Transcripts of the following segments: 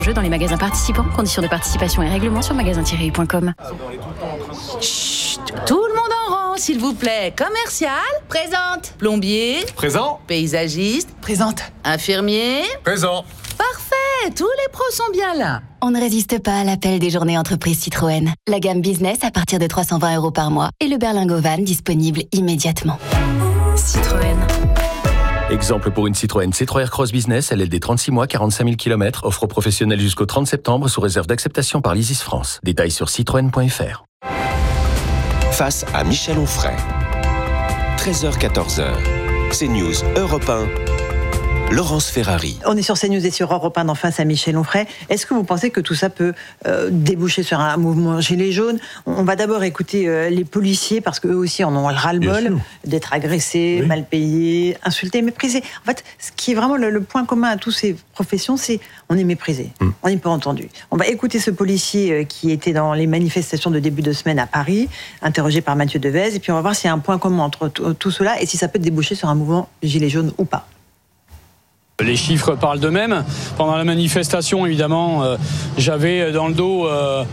Jeu dans les magasins participants. Conditions de participation et règlements sur magasin-u.com. Chut, tout le monde en rang, s'il vous plaît. Commercial, présente. Plombier, Présent. paysagiste, Présente. infirmier. Présent. Parfait, tous les pros sont bien là. On ne résiste pas à l'appel des journées entreprises Citroën. La gamme business à partir de 320 € par mois et le berlingot van disponible immédiatement. Citroën. Exemple pour une Citroën C3 Aircross Business, LLD 36 mois, 45 000 km, offre aux professionnels jusqu'au 30 septembre sous réserve d'acceptation par l'Isis France. Détails sur citroën.fr. Face à Michel Onfray. 13h-14h. CNews Europe 1. Laurence Ferrari. On est sur CNews et sur Europe 1 en face à Michel Onfray. Est-ce que vous pensez que tout ça peut déboucher sur un mouvement gilet jaune ? On va d'abord écouter les policiers parce qu'eux aussi en ont ras-le-bol d'être agressés, mal payés, insultés, méprisés. En fait, ce qui est vraiment le point commun à toutes ces professions, c'est on est méprisé, on n'est pas entendu. On va écouter ce policier qui était dans les manifestations de début de semaine à Paris, interrogé par Mathieu Devez, et puis on va voir s'il y a un point commun entre tout cela et si ça peut déboucher sur un mouvement gilet jaune ou pas. Les chiffres parlent d'eux-mêmes. Pendant la manifestation, évidemment, j'avais dans le dos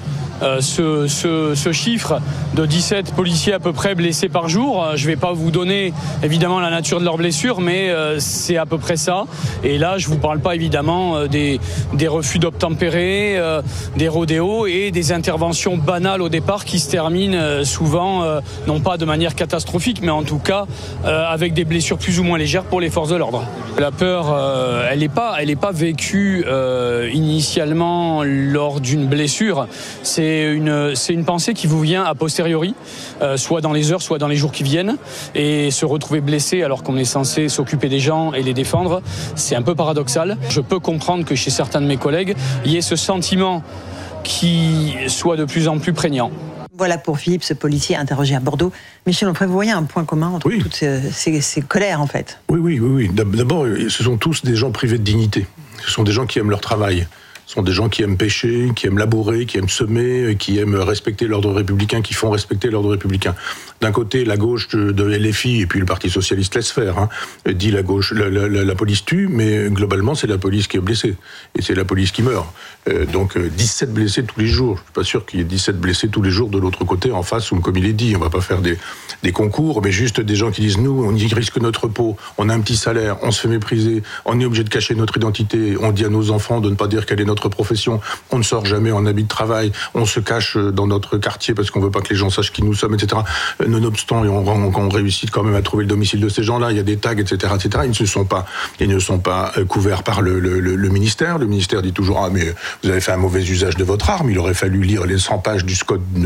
ce chiffre de 17 policiers à peu près blessés par jour. Je ne vais pas vous donner évidemment la nature de leurs blessures, mais c'est à peu près ça. Et là, je ne vous parle pas évidemment des refus d'obtempérer, des rodéos et des interventions banales au départ qui se terminent souvent, non pas de manière catastrophique, mais en tout cas avec des blessures plus ou moins légères pour les forces de l'ordre. La peur, elle n'est pas vécue initialement lors d'une blessure. C'est une pensée qui vous vient a posteriori, soit dans les heures, soit dans les jours qui viennent. Et se retrouver blessé alors qu'on est censé s'occuper des gens et les défendre, c'est un peu paradoxal. Je peux comprendre que chez certains de mes collègues, il y ait ce sentiment qui soit de plus en plus prégnant. Voilà pour Philippe, ce policier interrogé à Bordeaux. Michel Onfray, vous voyez un point commun entre toutes ces colères, en fait ? Oui. D'abord, ce sont tous des gens privés de dignité. Ce sont des gens qui aiment leur travail. Ce sont des gens qui aiment pêcher, qui aiment labourer, qui aiment semer, qui aiment respecter l'ordre républicain, qui font respecter l'ordre républicain. D'un côté, la gauche de LFI et puis le Parti socialiste laisse faire, dit la gauche, la police tue, mais globalement c'est la police qui est blessée et c'est la police qui meurt. Donc 17 blessés tous les jours. Je suis pas sûr qu'il y ait 17 blessés tous les jours de l'autre côté, en face, ou comme il est dit, on va pas faire des concours, mais juste des gens qui disent nous, on y risque notre peau, on a un petit salaire, on se fait mépriser, on est obligé de cacher notre identité, on dit à nos enfants de ne pas dire quelle est notre profession, on ne sort jamais en habit de travail, on se cache dans notre quartier parce qu'on veut pas que les gens sachent qui nous sommes, etc. Nonobstant, on réussit quand même à trouver le domicile de ces gens-là, il y a des tags, etc., etc. Ils ne sont pas couverts par le ministère. Le ministère dit toujours mais vous avez fait un mauvais usage de votre arme. Il aurait fallu lire les 100 pages du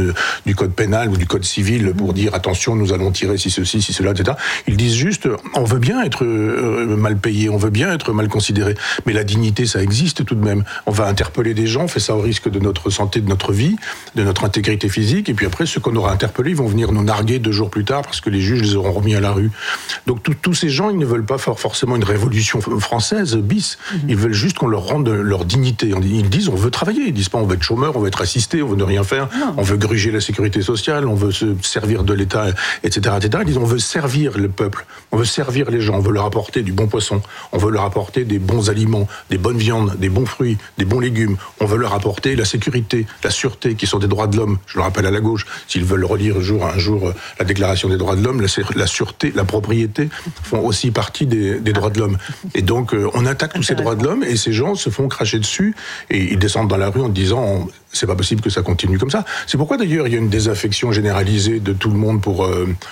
code pénal ou du code civil pour dire attention, nous allons tirer si ceci, si cela, etc. Ils disent juste on veut bien être mal payé, on veut bien être mal considéré, mais la dignité, ça existe tout de même. On va interpeller des gens, on fait ça au risque de notre santé, de notre vie, de notre intégrité physique, et puis après, ceux qu'on aura interpellés, ils vont venir nous narguer 2 jours plus tard parce que les juges les auront remis à la rue. Donc tous ces gens, ils ne veulent pas forcément une révolution française bis. Ils veulent juste qu'on leur rende leur dignité. Ils disent on veut travailler. Ils disent pas on va être chômeur, on va être assisté, on veut ne rien faire, on veut gruger la sécurité sociale, on veut se servir de l'État, etc., etc. Ils disent on veut servir le peuple, on veut servir les gens, on veut leur apporter du bon poisson, on veut leur apporter des bons aliments, des bonnes viandes, des bons fruits, des bons légumes. On veut leur apporter la sécurité, la sûreté, qui sont des droits de l'homme. Je le rappelle à la gauche, s'ils veulent relire un jour la Déclaration des droits de l'homme, la sûreté, la propriété font aussi partie des droits de l'homme. Et donc, on attaque tous ces droits de l'homme et ces gens se font cracher dessus et ils descendent dans la rue en disant c'est pas possible que ça continue comme ça. C'est pourquoi d'ailleurs il y a une désaffection généralisée de tout le monde pour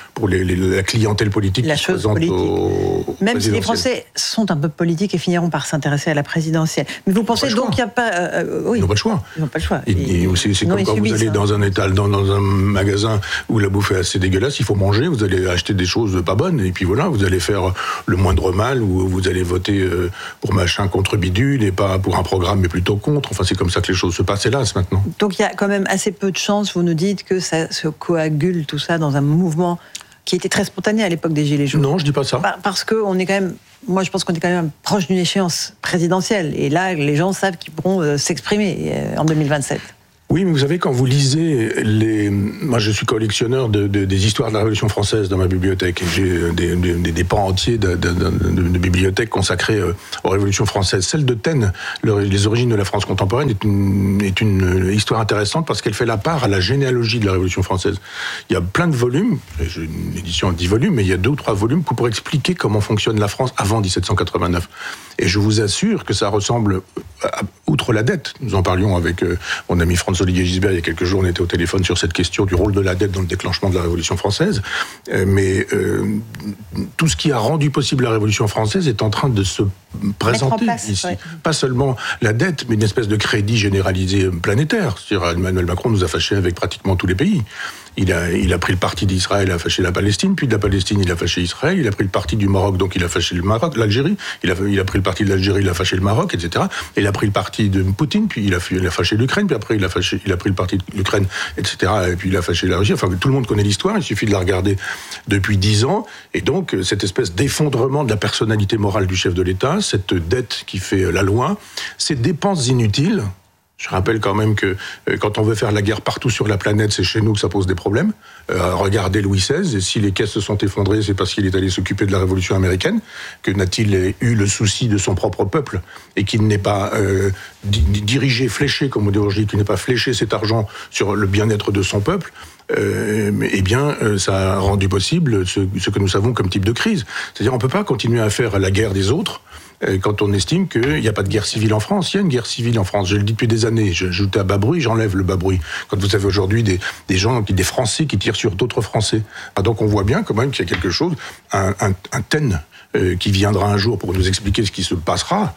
la clientèle politique qui se présente au Même si les Français sont un peu politiques et finiront par s'intéresser à la présidentielle. Mais vous pensez donc qu'il n'y a pas... Ils n'ont pas le choix. Ils n'ont pas le choix. C'est comme quand vous allez dans un étal, dans un magasin où la bouffe est assez dégueulasse, il faut manger, vous allez acheter des choses pas bonnes, et puis voilà, vous allez faire le moindre mal, ou vous allez voter pour machin contre bidule, et pas pour un programme, mais plutôt contre. Enfin, c'est comme ça que les choses se passent, hélas, maintenant. Donc il y a quand même assez peu de chances, vous nous dites, que ça se coagule tout ça dans un mouvement qui était très spontané à l'époque des Gilets jaunes. Non, je dis pas ça. Parce qu'on est quand même... Moi, je pense qu'on est quand même proche d'une échéance présidentielle. Et là, les gens savent qu'ils pourront s'exprimer en 2027. Oui, mais vous savez, quand vous lisez moi, je suis collectionneur des histoires de la Révolution française dans ma bibliothèque. Et j'ai des pans entiers de bibliothèques consacrées aux révolutions françaises. Celle de Taine, les origines de la France contemporaine, est une histoire intéressante parce qu'elle fait la part à la généalogie de la Révolution française. Il y a plein de volumes, j'ai une édition de 10 volumes, mais il y a 2 ou 3 volumes pour expliquer comment fonctionne la France avant 1789. Et je vous assure que ça ressemble, outre la dette, nous en parlions avec mon ami Franz-Olivier Gisbert il y a quelques jours, on était au téléphone sur cette question du rôle de la dette dans le déclenchement de la Révolution française, mais tout ce qui a rendu possible la Révolution française est en train de se présenter ici. Ouais. Pas seulement la dette, mais une espèce de crédit généralisé planétaire. Emmanuel Macron nous a fâchés avec pratiquement tous les pays. Il a pris le parti d'Israël, il a fâché la Palestine, puis de la Palestine, il a fâché Israël, il a pris le parti du Maroc, donc il a fâché le Maroc, l'Algérie, il a pris le parti de l'Algérie, il a fâché le Maroc, etc. Et il a pris le parti de Poutine, puis il a fâché l'Ukraine, puis après il a pris le parti de l'Ukraine, etc. Et puis il a fâché la Russie. Enfin, tout le monde connaît l'histoire, il suffit de la regarder depuis 10 ans. Et donc, cette espèce d'effondrement de la personnalité morale du chef de l'État, cette dette qui fait la loi, ces dépenses inutiles. Je rappelle quand même que quand on veut faire la guerre partout sur la planète, c'est chez nous que ça pose des problèmes. Regardez Louis XVI, et si les caisses se sont effondrées, c'est parce qu'il est allé s'occuper de la Révolution américaine. Que n'a-t-il eu le souci de son propre peuple et qu'il n'ait pas dirigé, fléché, comme on dit aujourd'hui, qu'il n'ait pas fléché cet argent sur le bien-être de son peuple. Eh bien, ça a rendu possible ce que nous savons comme type de crise. C'est-à-dire, on ne peut pas continuer à faire la guerre des autres quand on estime qu'il n'y a pas de guerre civile en France. Il y a une guerre civile en France, je le dis depuis des années. J'ajoute à bas bruit, j'enlève le bas bruit. Quand vous avez aujourd'hui des Français qui tirent sur d'autres Français. Donc on voit bien quand même qu'il y a quelque chose, un Taine qui viendra un jour pour nous expliquer ce qui se passera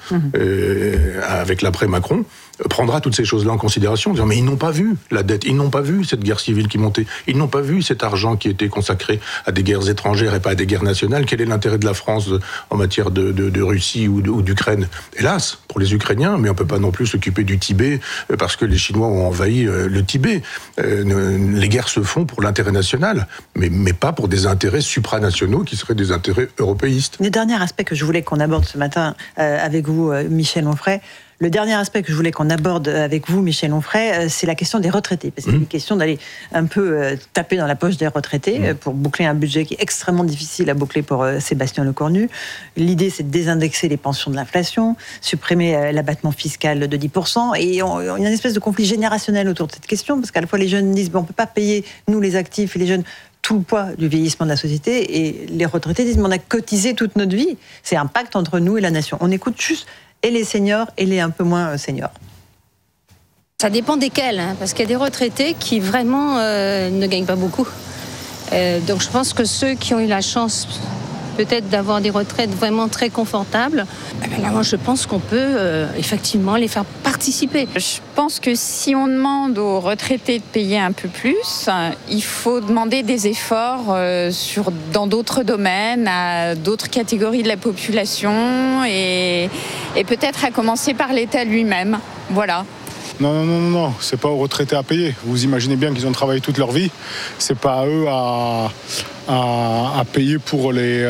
avec l'après-Macron, prendra toutes ces choses-là en considération, en disant mais ils n'ont pas vu la dette, ils n'ont pas vu cette guerre civile qui montait, ils n'ont pas vu cet argent qui était consacré à des guerres étrangères et pas à des guerres nationales. Quel est l'intérêt de la France en matière de Russie ou d'Ukraine? Hélas, pour les Ukrainiens, mais on ne peut pas non plus s'occuper du Tibet parce que les Chinois ont envahi le Tibet. Les guerres se font pour l'intérêt national, mais pas pour des intérêts supranationaux qui seraient des intérêts européistes. Le dernier aspect que je voulais qu'on aborde ce matin avec vous, Michel Onfray, le dernier aspect que je voulais qu'on aborde avec vous, Michel Onfray, c'est la question des retraités. Parce qu'il y a une question d'aller un peu taper dans la poche des retraités pour boucler un budget qui est extrêmement difficile à boucler pour Sébastien Lecornu. L'idée, c'est de désindexer les pensions de l'inflation, supprimer l'abattement fiscal de 10%. Et il y a une espèce de conflit générationnel autour de cette question, parce qu'à la fois les jeunes disent on ne peut pas payer, nous les actifs et les jeunes, tout le poids du vieillissement de la société. Et les retraités disent on a cotisé toute notre vie. C'est un pacte entre nous et la nation. On écoute juste et les seniors et les un peu moins seniors. Ça dépend desquels, parce qu'il y a des retraités qui vraiment ne gagnent pas beaucoup. Donc je pense que ceux qui ont eu la chance peut-être d'avoir des retraites vraiment très confortables, là, moi je pense qu'on peut effectivement les faire participer. Je pense que si on demande aux retraités de payer un peu plus, il faut demander des efforts dans d'autres domaines, à d'autres catégories de la population et peut-être à commencer par l'État lui-même. Voilà. Non, c'est pas aux retraités à payer. Vous imaginez bien qu'ils ont travaillé toute leur vie. C'est pas à eux à payer pour les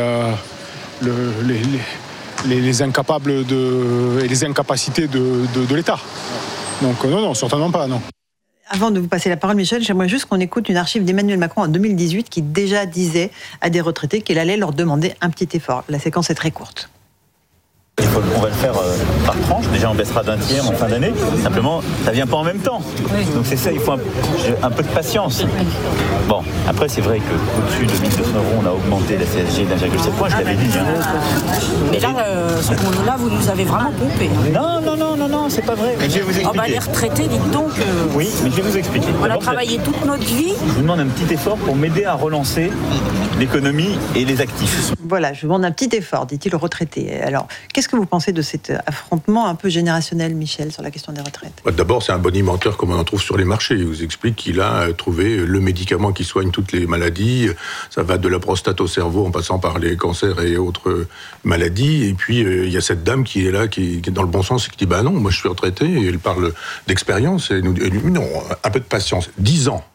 incapables et les incapacités de l'État. Donc non, certainement pas, non. Avant de vous passer la parole, Michel, j'aimerais juste qu'on écoute une archive d'Emmanuel Macron en 2018 qui déjà disait à des retraités qu'il allait leur demander un petit effort. La séquence est très courte. On va le faire par tranche. Déjà, on baissera d'un tiers en fin d'année. Simplement, ça ne vient pas en même temps. Donc c'est ça, il faut un peu de patience. Bon, après, c'est vrai qu'au-dessus de 1 200 €, on a augmenté la CSG d'1,7 point, je l'avais dit. Mais là, ce moment-là, vous nous avez vraiment pompé. Non, c'est pas vrai. Mais je vais vous expliquer. Les retraités, dites donc... Oui, mais je vais vous expliquer. On a travaillé toute notre vie. Je vous demande un petit effort pour m'aider à relancer l'économie et les actifs. Voilà, je vous demande un petit effort, dit-il aux retraités. Alors, qu'est-ce que vous pensez de cet affrontement un peu générationnel, Michel, sur la question des retraites? D'abord, c'est un bonimenteur comme on en trouve sur les marchés. Il vous explique qu'il a trouvé le médicament qui soigne toutes les maladies. Ça va de la prostate au cerveau en passant par les cancers et autres maladies. Et puis, il y a cette dame qui est là, qui est dans le bon sens et qui dit « Bah non, moi je suis retraité ». Et elle parle d'expérience et nous dit « Non, un peu de patience. 10 ans.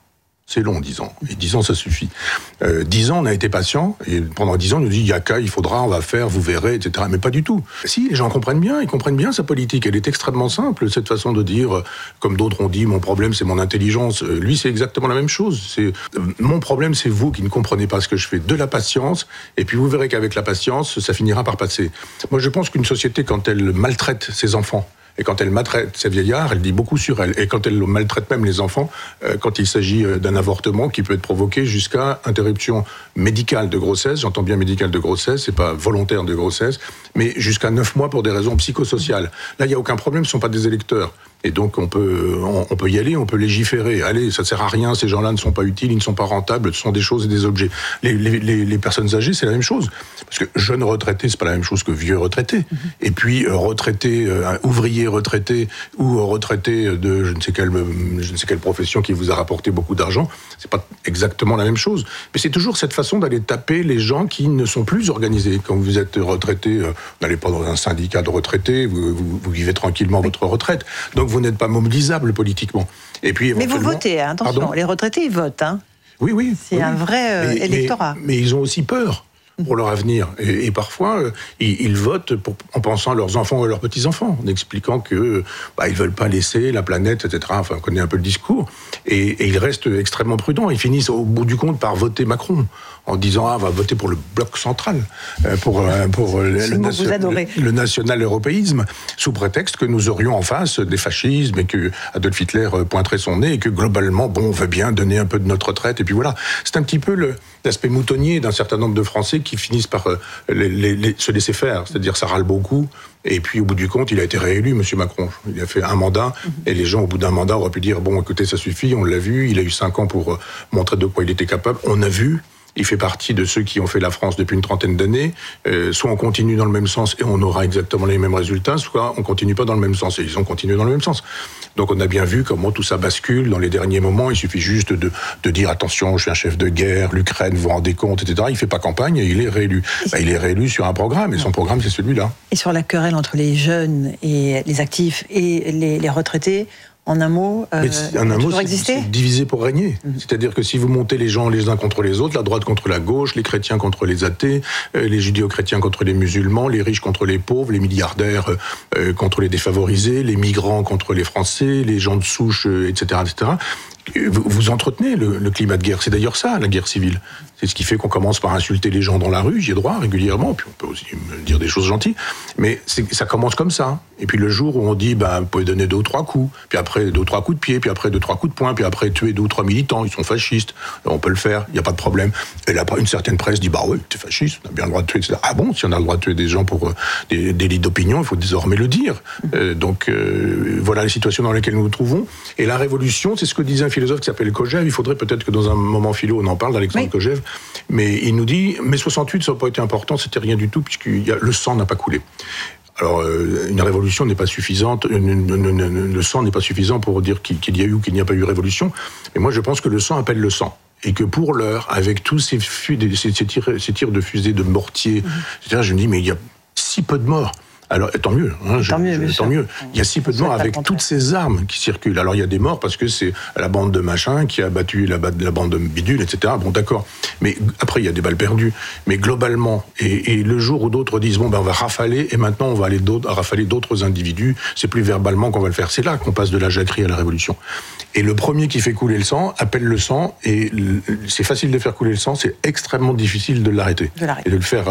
C'est long, 10 ans. Et 10 ans, ça suffit. 10 ans, on a été patient, et pendant 10 ans, on nous dit, il y a qu'à, il faudra, on va faire, vous verrez, etc. Mais pas du tout. Si, les gens comprennent bien, ils comprennent bien sa politique. Elle est extrêmement simple, cette façon de dire, comme d'autres ont dit, mon problème, c'est mon intelligence. Lui, c'est exactement la même chose. Mon problème, c'est vous qui ne comprenez pas ce que je fais. De la patience, et puis vous verrez qu'avec la patience, ça finira par passer. Moi, je pense qu'une société, quand elle maltraite ses enfants, et quand elle maltraite ces vieillards, elle dit beaucoup sur elle. Et quand elle maltraite même les enfants, quand il s'agit d'un avortement qui peut être provoqué jusqu'à interruption médicale de grossesse, j'entends bien médicale de grossesse, c'est pas volontaire de grossesse, mais jusqu'à 9 mois pour des raisons psychosociales. Là, il n'y a aucun problème, ce ne sont pas des électeurs. Et donc, on peut y aller, on peut légiférer. Allez, ça ne sert à rien, ces gens-là ne sont pas utiles, ils ne sont pas rentables, ce sont des choses et des objets. Les personnes âgées, c'est la même chose. Parce que jeune retraité, c'est pas la même chose que vieux retraité. Et puis, retraité, ouvrier retraité, ou retraité de je ne sais quelle profession qui vous a rapporté beaucoup d'argent, c'est pas exactement la même chose. Mais c'est toujours cette façon d'aller taper les gens qui ne sont plus organisés. Quand vous êtes retraité, n'allez pas dans un syndicat de retraités, vous vivez tranquillement votre retraite. Donc, vous n'êtes pas mobilisable politiquement. Et puis, mais vous votez, hein, attention, pardon, les retraités, ils votent. Hein. Oui. C'est un vrai électorat. Mais ils ont aussi peur pour leur avenir. Et parfois, ils votent en pensant à leurs enfants ou à leurs petits-enfants, en expliquant que ils veulent pas laisser la planète, etc. Enfin, on connaît un peu le discours. Et ils restent extrêmement prudents. Ils finissent, au bout du compte, par voter Macron, en disant on va voter pour le bloc central, pour le national-européisme, sous prétexte que nous aurions en face des fascismes et que Adolf Hitler pointerait son nez et que globalement, on veut bien donner un peu de notre retraite. Et puis voilà. C'est un petit peu l'aspect moutonnier d'un certain nombre de Français qui finissent par se laisser faire. C'est-à-dire, ça râle beaucoup. Et puis, au bout du compte, il a été réélu, M. Macron. Il a fait un mandat, et les gens, au bout d'un mandat, auraient pu dire, écoutez, ça suffit, on l'a vu, il a eu 5 ans pour montrer de quoi il était capable. On a vu. Il fait partie de ceux qui ont fait la France depuis une trentaine d'années. Soit on continue dans le même sens et on aura exactement les mêmes résultats, soit on continue pas dans le même sens et ils ont continué dans le même sens. Donc on a bien vu comment tout ça bascule dans les derniers moments. Il suffit juste de dire attention, je suis un chef de guerre, l'Ukraine, vous vous rendez compte, etc. Il fait pas campagne et il est réélu. Il est réélu sur un programme et son programme c'est celui-là. Et sur la querelle entre les jeunes et les actifs et les retraités, en un mot, c'est diviser pour régner. C'est-à-dire que si vous montez les gens les uns contre les autres, la droite contre la gauche, les chrétiens contre les athées, les judéo-chrétiens contre les musulmans, les riches contre les pauvres, les milliardaires contre les défavorisés, les migrants contre les Français, les gens de souche, etc., etc., vous entretenez le climat de guerre. C'est d'ailleurs ça, la guerre civile. C'est ce qui fait qu'on commence par insulter les gens dans la rue, j'y ai droit régulièrement, puis on peut aussi dire des choses gentilles, mais ça commence comme ça. Et puis le jour où on dit, vous pouvez donner 2 ou 3 coups, puis après 2 ou 3 coups de pied, puis après 2 ou 3 coups de poing, puis après tuer 2 ou 3 militants, ils sont fascistes, on peut le faire, il n'y a pas de problème. Et là, une certaine presse dit, oui, t'es fasciste, on a bien le droit de tuer, etc. Ah bon, si on a le droit de tuer des gens pour des délits d'opinion, il faut désormais le dire. Donc voilà les situations dans lesquelles nous nous trouvons. Et la révolution, c'est ce que disait un philosophe qui s'appelle Kojève, il faudrait peut-être que dans un moment philo, on en parle d'Alexandre Kojève, mais il nous dit, mai 68, ça n'a pas été important, c'était rien du tout, puisque le sang n'a pas coulé. Alors, une révolution n'est pas suffisante, le sang n'est pas suffisant pour dire qu'il y a eu ou qu'il n'y a pas eu révolution, mais moi je pense que le sang appelle le sang. Et que pour l'heure, avec tous ces tirs de fusées, de mortiers, etc., je me dis, mais il y a si peu de morts. Alors, tant mieux. Tant mieux. Il y a si peu de morts avec toutes ces armes qui circulent. Alors, il y a des morts parce que c'est la bande de machin qui a battu la bande de bidule, etc. Bon, d'accord. Mais après, il y a des balles perdues. Mais globalement, et le jour où d'autres disent, on va rafaler, et maintenant, on va aller rafaler d'autres individus, c'est plus verbalement qu'on va le faire. C'est là qu'on passe de la jacquerie à la révolution. Et le premier qui fait couler le sang appelle le sang, et c'est facile de faire couler le sang, c'est extrêmement difficile de l'arrêter. Et de le faire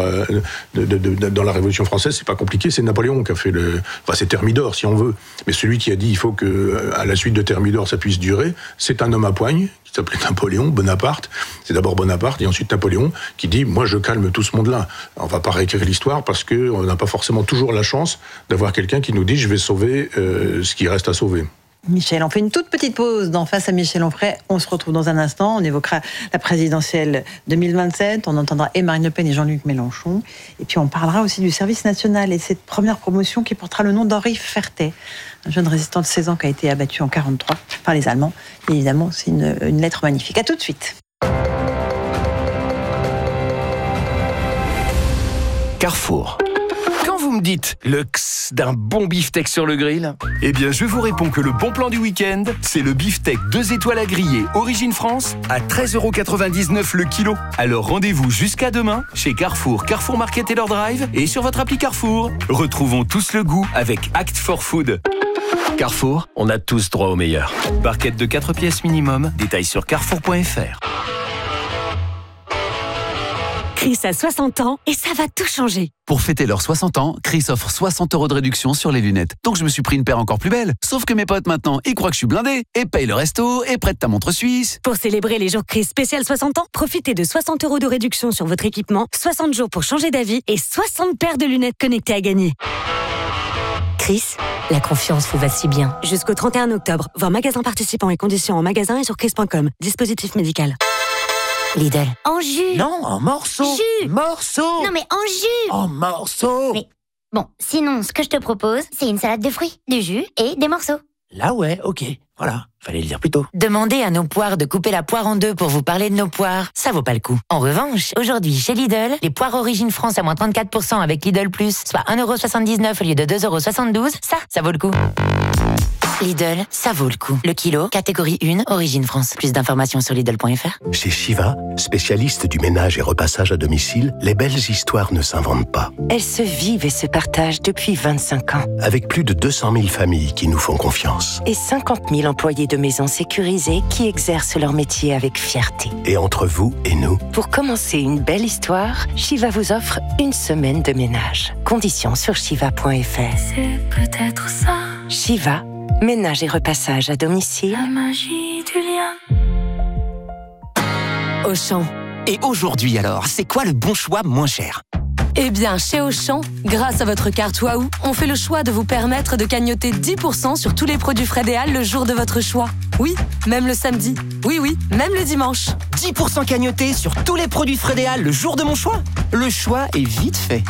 dans la Révolution française, c'est pas compliqué, c'est Napoléon qui a fait c'est Thermidor, si on veut. Mais celui qui a dit il faut que, à la suite de Thermidor, ça puisse durer, c'est un homme à poigne, qui s'appelait Napoléon, Bonaparte. C'est d'abord Bonaparte, et ensuite Napoléon, qui dit moi je calme tout ce monde-là. On va pas réécrire l'histoire parce qu'on n'a pas forcément toujours la chance d'avoir quelqu'un qui nous dit je vais sauver ce qui reste à sauver. Michel, on fait une toute petite pause dans Face à Michel Onfray. On se retrouve dans un instant. On évoquera la présidentielle 2027. On entendra et Marine Le Pen et Jean-Luc Mélenchon. Et puis on parlera aussi du service national et cette première promotion qui portera le nom d'Henri Fertet, un jeune résistant de 16 ans qui a été abattu en 1943 par les Allemands. Et évidemment, c'est une lettre magnifique. À tout de suite. Carrefour. Quand vous me dites le x d'un bon beefsteak sur le grill, eh bien je vous réponds que le bon plan du week-end, c'est le beefsteak 2 étoiles à griller Origine France à 13,99 € le kilo. Alors rendez-vous jusqu'à demain chez Carrefour, Carrefour Market et leur drive et sur votre appli Carrefour. Retrouvons tous le goût avec Act for Food. Carrefour, on a tous droit au meilleur. Barquette de 4 pièces minimum, détails sur carrefour.fr. Chris a 60 ans et ça va tout changer. Pour fêter leurs 60 ans, Chris offre 60 € de réduction sur les lunettes. Donc je me suis pris une paire encore plus belle. Sauf que mes potes maintenant, ils croient que je suis blindé et payent le resto et prêtent ta montre suisse. Pour célébrer les jours Chris spécial 60 ans, profitez de 60 € de réduction sur votre équipement, 60 jours pour changer d'avis et 60 paires de lunettes connectées à gagner. Chris, la confiance vous va si bien. Jusqu'au 31 octobre, voir magasin participants et conditions en magasin et sur chris.com. Dispositif médical. Lidl. En jus. Non, en morceaux. Jus. Morceaux. Non mais en jus. En morceaux. Mais bon, sinon, ce que je te propose, c'est une salade de fruits, du jus et des morceaux. Là ouais, ok. Voilà, fallait le dire plus tôt. Demandez à nos poires de couper la poire en deux pour vous parler de nos poires. Ça vaut pas le coup. En revanche, aujourd'hui, chez Lidl, les poires Origine France à moins 34% avec Lidl Plus, soit 1,79 € au lieu de 2,72 €, ça vaut le coup. Lidl, ça vaut le coup. Le kilo, catégorie 1, Origine France. Plus d'informations sur Lidl.fr. Chez Shiva, spécialiste du ménage et repassage à domicile, les belles histoires ne s'inventent pas. Elles se vivent et se partagent depuis 25 ans. Avec plus de 200 000 familles qui nous font confiance. Et 50 000 employés de maisons sécurisées qui exercent leur métier avec fierté. Et entre vous et nous, pour commencer une belle histoire, Shiva vous offre une semaine de ménage. Conditions sur shiva.fr. C'est peut-être ça. Shiva, ménage et repassage à domicile. La magie du lien. Auchan. Et aujourd'hui alors, c'est quoi le bon choix moins cher ? Eh bien, chez Auchan, grâce à votre carte Waouh, on fait le choix de vous permettre de cagnoter 10% sur tous les produits Frédéal le jour de votre choix. Oui, même le samedi. Oui, même le dimanche. 10% cagnoté sur tous les produits Frédéal le jour de mon choix ? Le choix est vite fait.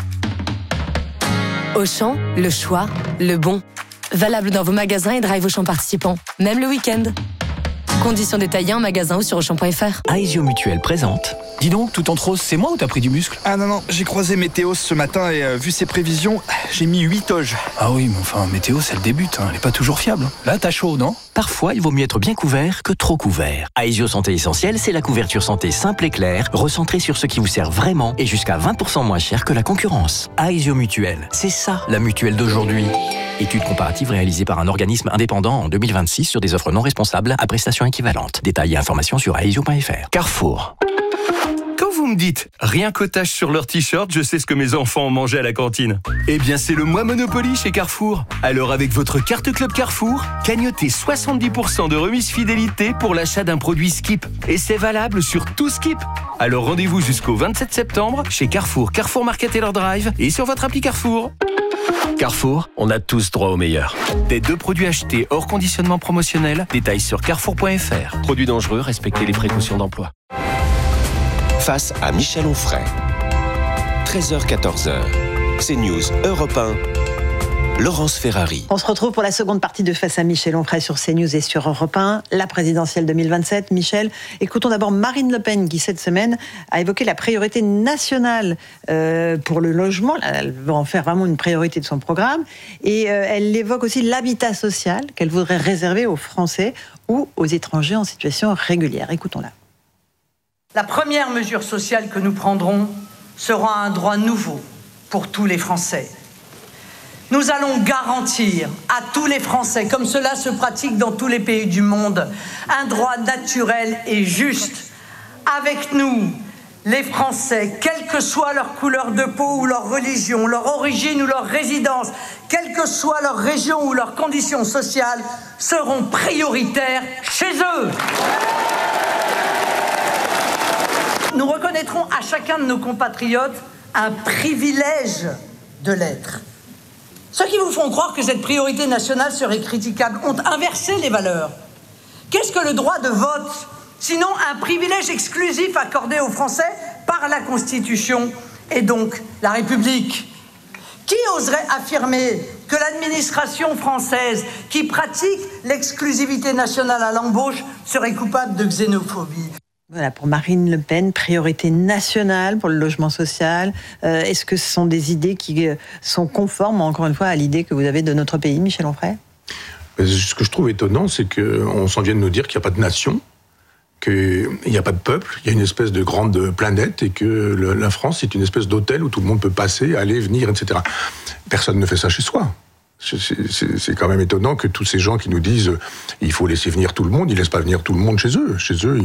Auchan, le choix, le bon. Valable dans vos magasins et drive Auchan participants, même le week-end. Conditions détaillées en magasin ou sur Auchan.fr. Aesio Mutuelle présente. Dis donc, tout en rose, c'est moi ou t'as pris du muscle? Ah non, j'ai croisé Météos ce matin et vu ses prévisions, j'ai mis 8 oges. Ah oui, mais enfin, Météos, elle débute, elle est pas toujours fiable. Là, t'as chaud, non? Parfois, il vaut mieux être bien couvert que trop couvert. Aesio Santé Essentielle, c'est la couverture santé simple et claire, recentrée sur ce qui vous sert vraiment et jusqu'à 20% moins cher que la concurrence. Aesio Mutuelle, c'est ça, la mutuelle d'aujourd'hui. Étude comparative réalisée par un organisme indépendant en 2026 sur des offres non responsables à prestations équivalentes. Détails et informations sur aesio.fr. Carrefour. Quand vous me dites rien qu'aux taches sur leur t-shirt, je sais ce que mes enfants ont mangé à la cantine. Eh bien, c'est le mois Monopoly chez Carrefour. Alors, avec votre carte Club Carrefour, cagnotez 70% de remise fidélité pour l'achat d'un produit Skip. Et c'est valable sur tout Skip. Alors, rendez-vous jusqu'au 27 septembre chez Carrefour, Carrefour Market et leur drive et sur votre appli Carrefour. Carrefour, on a tous droit au meilleur. Des 2 produits achetés hors conditionnement promotionnel, détails sur carrefour.fr. Produits dangereux, respectez les précautions d'emploi. Face à Michel Onfray. 13h-14h. CNews Europe 1. Laurence Ferrari. On se retrouve pour la seconde partie de Face à Michel Onfray sur CNews et sur Europe 1, la présidentielle 2027. Michel, écoutons d'abord Marine Le Pen qui, cette semaine, a évoqué la priorité nationale pour le logement. Elle va en faire vraiment une priorité de son programme. Et elle évoque aussi l'habitat social qu'elle voudrait réserver aux Français ou aux étrangers en situation régulière. Écoutons-la. La première mesure sociale que nous prendrons sera un droit nouveau pour tous les Français. Nous allons garantir à tous les Français, comme cela se pratique dans tous les pays du monde, un droit naturel et juste. Avec nous, les Français, quelle que soit leur couleur de peau ou leur religion, leur origine ou leur résidence, quelle que soit leur région ou leurs conditions sociales, seront prioritaires chez eux. Nous reconnaîtrons à chacun de nos compatriotes un privilège de l'être. Ceux qui vous font croire que cette priorité nationale serait critiquable ont inversé les valeurs. Qu'est-ce que le droit de vote, sinon un privilège exclusif accordé aux Français par la Constitution et donc la République? Qui oserait affirmer que l'administration française qui pratique l'exclusivité nationale à l'embauche serait coupable de xénophobie? Voilà, pour Marine Le Pen, priorité nationale pour le logement social. Est-ce que ce sont des idées qui sont conformes, encore une fois, à l'idée que vous avez de notre pays, Michel Onfray ? Ce que je trouve étonnant, c'est qu'on s'en vient de nous dire qu'il n'y a pas de nation, qu'il n'y a pas de peuple, il y a une espèce de grande planète et que la France est une espèce d'hôtel où tout le monde peut passer, aller, venir, etc. Personne ne fait ça chez soi. C'est quand même étonnant que tous ces gens qui nous disent il faut laisser venir tout le monde, ils laissent pas venir tout le monde chez eux. Chez eux,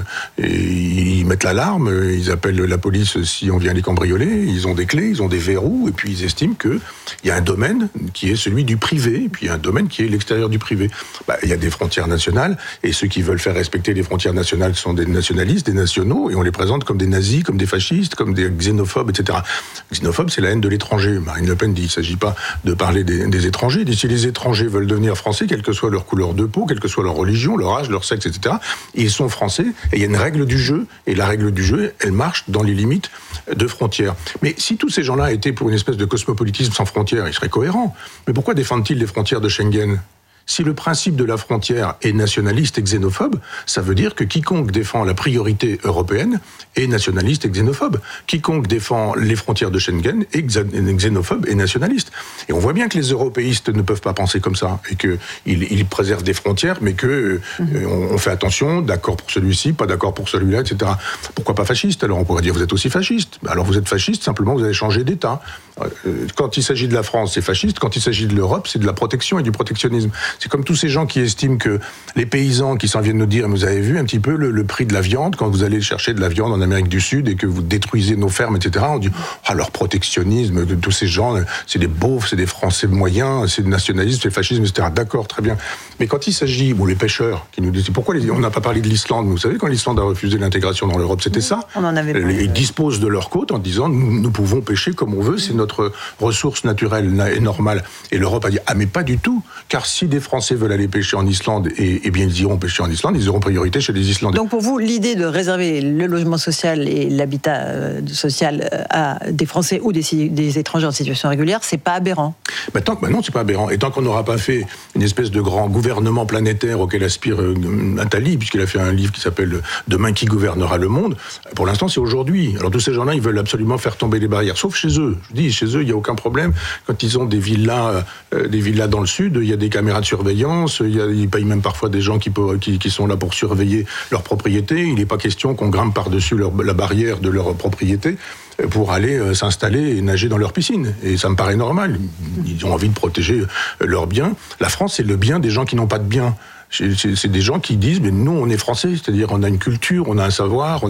ils mettent l'alarme, ils appellent la police si on vient les cambrioler, ils ont des clés, ils ont des verrous, et puis ils estiment qu'il y a un domaine qui est celui du privé, et puis il y a un domaine qui est l'extérieur du privé. Il y a des frontières nationales, et ceux qui veulent faire respecter les frontières nationales sont des nationalistes, des nationaux, et on les présente comme des nazis, comme des fascistes, comme des xénophobes, etc. Xénophobe, c'est la haine de l'étranger. Marine Le Pen dit il ne s'agit pas de parler des étrangers. Si les étrangers veulent devenir français, quelle que soit leur couleur de peau, quelle que soit leur religion, leur âge, leur sexe, etc., ils sont français, et il y a une règle du jeu, et la règle du jeu, elle marche dans les limites de frontières. Mais si tous ces gens-là étaient pour une espèce de cosmopolitisme sans frontières, ils seraient cohérents. Mais pourquoi défendent-ils les frontières de Schengen ? Si le principe de la frontière est nationaliste et xénophobe, ça veut dire que quiconque défend la priorité européenne est nationaliste et xénophobe. Quiconque défend les frontières de Schengen est xénophobe et nationaliste. Et on voit bien que les européistes ne peuvent pas penser comme ça, et qu'ils préservent des frontières, mais qu'on fait attention, d'accord pour celui-ci, pas d'accord pour celui-là, etc. Pourquoi pas fasciste ? Alors on pourrait dire vous êtes aussi fasciste. Alors vous êtes fasciste, simplement vous avez changé d'État. Quand il s'agit de la France, c'est fasciste. Quand il s'agit de l'Europe, c'est de la protection et du protectionnisme. C'est comme tous ces gens qui estiment que les paysans qui s'en viennent nous dire, vous avez vu un petit peu le prix de la viande, quand vous allez chercher de la viande en Amérique du Sud et que vous détruisez nos fermes, etc. On dit, leur protectionnisme, tous ces gens, c'est des beaufs, c'est des Français moyens, c'est le nationalisme, c'est le fascisme, etc. D'accord, très bien. Mais quand il s'agit, les pêcheurs qui nous disent, pourquoi on n'a pas parlé de l'Islande ? Vous savez, quand l'Islande a refusé l'intégration dans l'Europe, c'était ça. On en avait parlé. Ils disposent de leur côte en disant, nous pouvons pêcher comme on veut, c'est notre ressource naturelle et normale. Et l'Europe a dit, mais pas du tout, car si des Français veulent aller pêcher en Islande, et bien ils iront pêcher en Islande, ils auront priorité chez les Islandais. Donc pour vous, l'idée de réserver le logement social et l'habitat social à des Français ou des étrangers en situation régulière, c'est pas aberrant ? Non, c'est pas aberrant. Et tant qu'on n'aura pas fait une espèce de grand gouvernement planétaire auquel aspire Attali, puisqu'il a fait un livre qui s'appelle « Demain qui gouvernera le monde », pour l'instant c'est aujourd'hui. Alors tous ces gens-là, ils veulent absolument faire tomber les barrières, sauf chez eux. Je dis, chez eux, il n'y a aucun problème. Quand ils ont des villas dans le sud, il y a des caméras de surveillance, ils payent même parfois des gens qui sont là pour surveiller leur propriété. Il n'est pas question qu'on grimpe par-dessus la barrière de leur propriété pour aller s'installer et nager dans leur piscine. Et ça me paraît normal. Ils ont envie de protéger leurs biens. La France, c'est le bien des gens qui n'ont pas de biens. C'est des gens qui disent, mais nous, on est français, c'est-à-dire on a une culture, on a un savoir,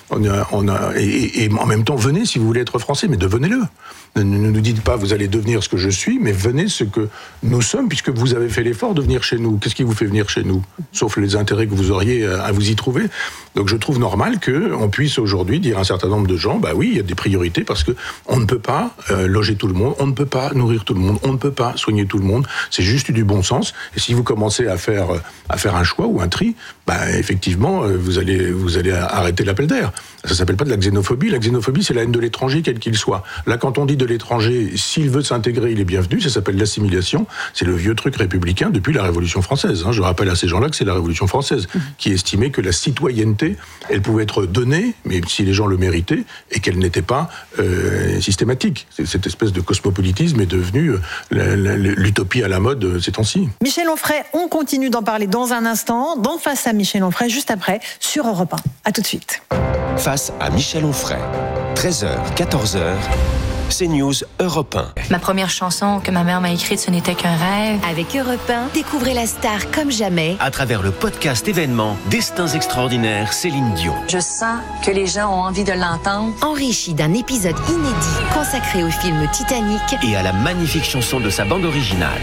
et en même temps, venez si vous voulez être français, mais devenez-le. Ne nous dites pas, vous allez devenir ce que je suis, mais venez ce que nous sommes, puisque vous avez fait l'effort de venir chez nous. Qu'est-ce qui vous fait venir chez nous ? Sauf les intérêts que vous auriez à vous y trouver. Donc je trouve normal qu'on puisse aujourd'hui dire à un certain nombre de gens, oui, il y a des priorités, parce qu'on ne peut pas loger tout le monde, on ne peut pas nourrir tout le monde, on ne peut pas soigner tout le monde. C'est juste du bon sens. Et si vous commencez à faire un choix ou un tri, effectivement, vous allez arrêter l'appel d'air. Ça s'appelle pas de la xénophobie. La xénophobie, c'est la haine de l'étranger, quel qu'il soit. Là, quand on dit de l'étranger, s'il veut s'intégrer, il est bienvenu. Ça s'appelle l'assimilation. C'est le vieux truc républicain depuis la Révolution française. Je rappelle à ces gens-là que c'est la Révolution française qui estimait que la citoyenneté, elle pouvait être donnée, mais si les gens le méritaient, et qu'elle n'était pas systématique. Cette espèce de cosmopolitisme est devenu l'utopie à la mode ces temps-ci. Michel Onfray, on continue d'en parler dans un instant, dans Face à Michel Onfray, juste après, sur Europe 1. À tout de suite. Face à Michel Onfray, 13h, 14h, CNews Europe 1. Ma première chanson que ma mère m'a écrite, ce n'était qu'un rêve. Avec Europe 1, découvrez la star comme jamais. À travers le podcast événement Destins extraordinaires, Céline Dion. Je sens que les gens ont envie de l'entendre. Enrichi d'un épisode inédit consacré au film Titanic. Et à la magnifique chanson de sa bande originale.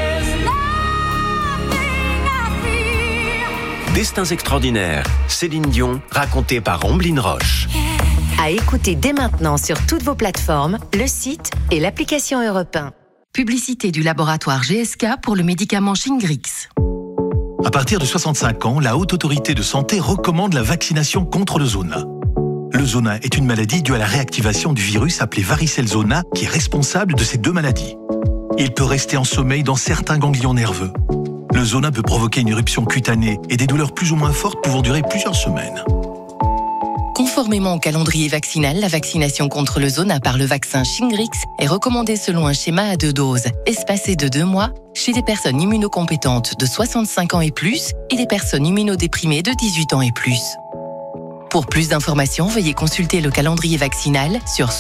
Destins extraordinaires, Céline Dion, racontée par Omblin Roche. À écouter dès maintenant sur toutes vos plateformes, le site et l'application Europe 1. Publicité du laboratoire GSK pour le médicament Shingrix. À partir de 65 ans, la Haute Autorité de Santé recommande la vaccination contre le zona. Le zona est une maladie due à la réactivation du virus appelé varicelle zona qui est responsable de ces deux maladies. Il peut rester en sommeil dans certains ganglions nerveux. Le zona peut provoquer une éruption cutanée et des douleurs plus ou moins fortes pouvant durer plusieurs semaines. Conformément au calendrier vaccinal, la vaccination contre le zona par le vaccin Shingrix est recommandée selon un schéma à 2 doses, espacées de 2 mois, chez les personnes immunocompétentes de 65 ans et plus et les personnes immunodéprimées de 18 ans et plus. Pour plus d'informations, veuillez consulter le calendrier vaccinal sur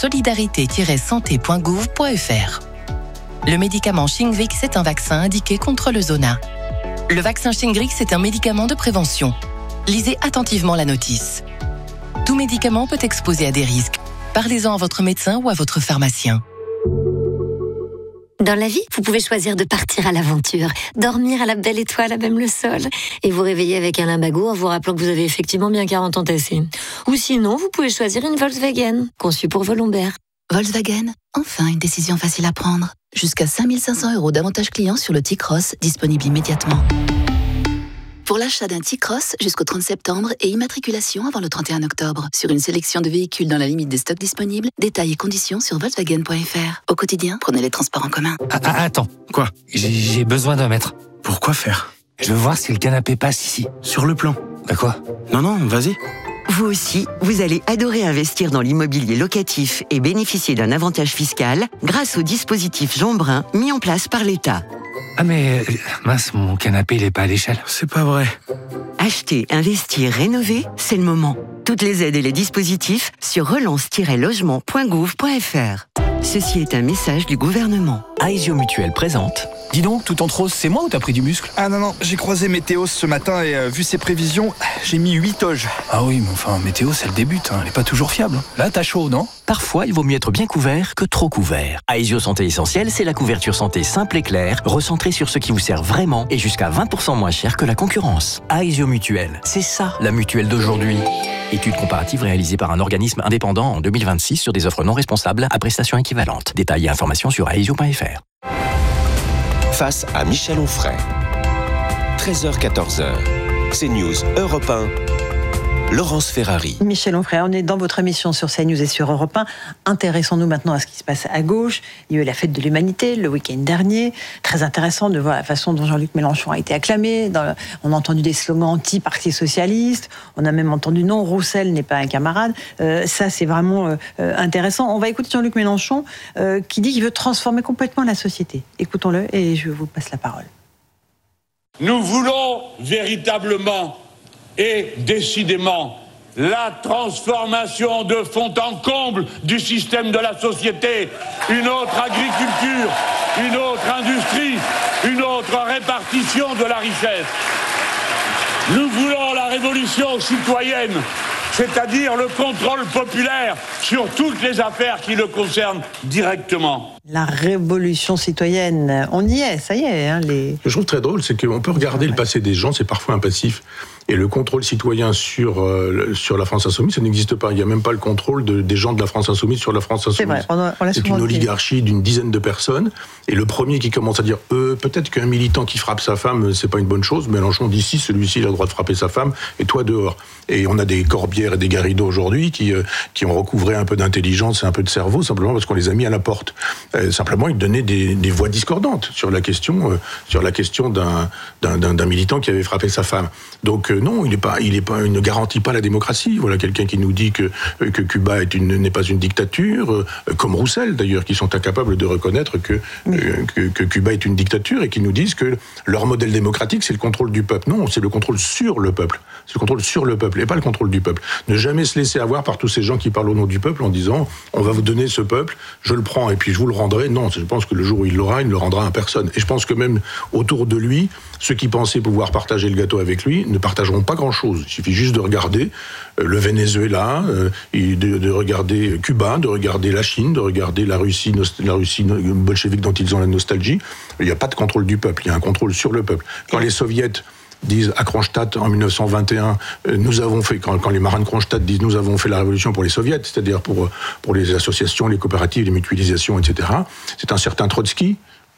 solidarité-santé.gouv.fr. Le médicament Shingrix est un vaccin indiqué contre le zona. Le vaccin Shingrix est un médicament de prévention. Lisez attentivement la notice. Tout médicament peut exposer à des risques. Parlez-en à votre médecin ou à votre pharmacien. Dans la vie, vous pouvez choisir de partir à l'aventure, dormir à la belle étoile à même le sol, et vous réveiller avec un lumbago en vous rappelant que vous avez effectivement bien 40 ans tassés. Ou sinon, vous pouvez choisir une Volkswagen, conçue pour vos lombaires. Volkswagen, enfin une décision facile à prendre. Jusqu'à 5 500 € d'avantages clients sur le T-Cross, disponible immédiatement. Pour l'achat d'un T-Cross jusqu'au 30 septembre et immatriculation avant le 31 octobre. Sur une sélection de véhicules dans la limite des stocks disponibles, détails et conditions sur Volkswagen.fr. Au quotidien, prenez les transports en commun. Attends, quoi? J'ai besoin d'un mètre. Pourquoi faire? Je veux voir si le canapé passe ici. Sur le plan. Bah quoi? Non, vas-y. Vous aussi, vous allez adorer investir dans l'immobilier locatif et bénéficier d'un avantage fiscal grâce au dispositif Jean Brun mis en place par l'État. Ah mais, mince, mon canapé, il est pas à l'échelle. C'est pas vrai. Acheter, investir, rénover, c'est le moment. Toutes les aides et les dispositifs sur relance-logement.gouv.fr. Ceci est un message du gouvernement. Aesio Mutuelle présente. Dis donc, tout en rose, c'est moi ou t'as pris du muscle? Ah non, j'ai croisé Météos ce matin et vu ses prévisions, j'ai mis 8 oges. Ah oui, mais enfin, Météos, elle débute, elle est pas toujours fiable. Là, t'as chaud, non? Parfois, il vaut mieux être bien couvert que trop couvert. Aesio Santé Essentielle, c'est la couverture santé simple et claire, recentrée sur ce qui vous sert vraiment et jusqu'à 20% moins cher que la concurrence. Aesio Mutuelle, c'est ça, la mutuelle d'aujourd'hui. Étude comparative réalisée par un organisme indépendant en 2026 sur des offres non responsables à prestations équivalentes. Détails et informations sur aesio.fr. Face à Michel Onfray. 13h-14h. CNews Europe 1. Laurence Ferrari. Michel Onfray, on est dans votre émission sur CNews et sur Europe 1. Intéressons-nous maintenant à ce qui se passe à gauche. Il y a eu la fête de l'humanité le week-end dernier. Très intéressant de voir la façon dont Jean-Luc Mélenchon a été acclamé. On a entendu des slogans anti-parti socialiste. On a même entendu non, Roussel n'est pas un camarade. Ça, c'est vraiment intéressant. On va écouter Jean-Luc Mélenchon qui dit qu'il veut transformer complètement la société. Écoutons-le et je vous passe la parole. Nous voulons véritablement et décidément la transformation de fond en comble du système de la société, une autre agriculture, une autre industrie, une autre répartition de la richesse. Nous voulons la révolution citoyenne, c'est-à-dire le contrôle populaire sur toutes les affaires qui le concernent directement. La révolution citoyenne, on y est, ça y est. Ce que je trouve très drôle, c'est qu'on peut regarder le passé des gens, c'est parfois un passif. Et le contrôle citoyen sur la France Insoumise, ça n'existe pas. Il n'y a même pas le contrôle des gens de la France Insoumise sur la France Insoumise. C'est vrai, on l'a c'est une oligarchie d'une dizaine de personnes. Et le premier qui commence à dire peut-être qu'un militant qui frappe sa femme, c'est pas une bonne chose. Mélenchon dit si, celui-ci il a le droit de frapper sa femme, et toi dehors. Et on a des Corbière et des Garrido aujourd'hui qui ont recouvré un peu d'intelligence et un peu de cerveau, simplement parce qu'on les a mis à la porte. Simplement, ils donnaient des voix discordantes sur la question d'un militant qui avait frappé sa femme. Donc non, il ne garantit pas la démocratie. Voilà quelqu'un qui nous dit que Cuba n'est pas une dictature, comme Roussel d'ailleurs, qui sont incapables de reconnaître que Cuba est une dictature et qui nous disent que leur modèle démocratique c'est le contrôle du peuple. Non, c'est le contrôle sur le peuple. C'est le contrôle sur le peuple et pas le contrôle du peuple. Ne jamais se laisser avoir par tous ces gens qui parlent au nom du peuple en disant on va vous donner ce peuple, je le prends et puis je vous le rendrai. Non, je pense que le jour où il l'aura, il ne le rendra à personne. Et je pense que même autour de lui, ceux qui pensaient pouvoir partager le gâteau avec lui ne partageront pas grand-chose. Il suffit juste de regarder le Venezuela, de regarder Cuba, de regarder la Chine, de regarder la Russie bolchevique dont ils ont la nostalgie. Il n'y a pas de contrôle du peuple, il y a un contrôle sur le peuple. Quand les soviets disent à Kronstadt en 1921, quand les marins de Kronstadt disent nous avons fait la révolution pour les soviets, c'est-à-dire pour les associations, les coopératives, les mutualisations, etc. C'est un certain Trotsky,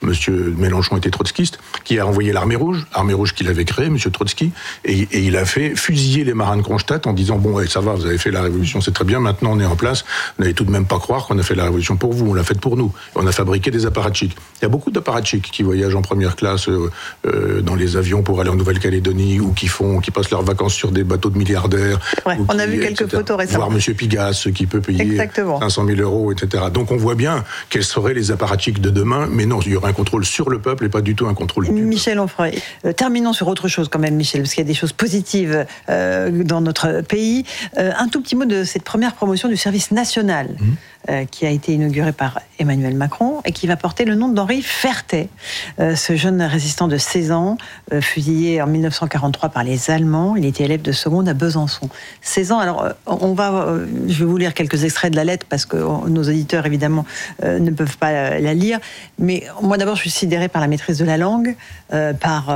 Monsieur Mélenchon était trotskiste, qui a envoyé l'armée rouge qu'il avait créée, Monsieur Trotsky, et il a fait fusiller les marins de Kronstadt en disant bon, ça va, vous avez fait la révolution, c'est très bien, maintenant on est en place, vous n'allez tout de même pas croire qu'on a fait la révolution pour vous, on l'a faite pour nous. On a fabriqué des apparatchiks. Il y a beaucoup d'apparatchiks qui voyagent en première classe dans les avions pour aller en Nouvelle-Calédonie ou qui passent leurs vacances sur des bateaux de milliardaires. Ouais, on a vu quelques photos récemment. Voir Monsieur Pigasse qui peut payer 500 000 euros, etc. Donc on voit bien quels seraient les apparatchiks de demain, mais non, il y aurait un contrôle sur le peuple et pas du tout un contrôle du peuple. Michel Onfray, terminons sur autre chose quand même, Michel, parce qu'il y a des choses positives dans notre pays. Un tout petit mot de cette première promotion du service national qui a été inaugurée par Emmanuel Macron et qui va porter le nom d'Henri Fertet, ce jeune résistant de 16 ans, fusillé en 1943 par les Allemands. Il était élève de seconde à Besançon. 16 ans, alors je vais vous lire quelques extraits de la lettre parce que nos auditeurs évidemment ne peuvent pas la lire, mais moi d'abord je suis sidérée par la maîtrise de la langue, par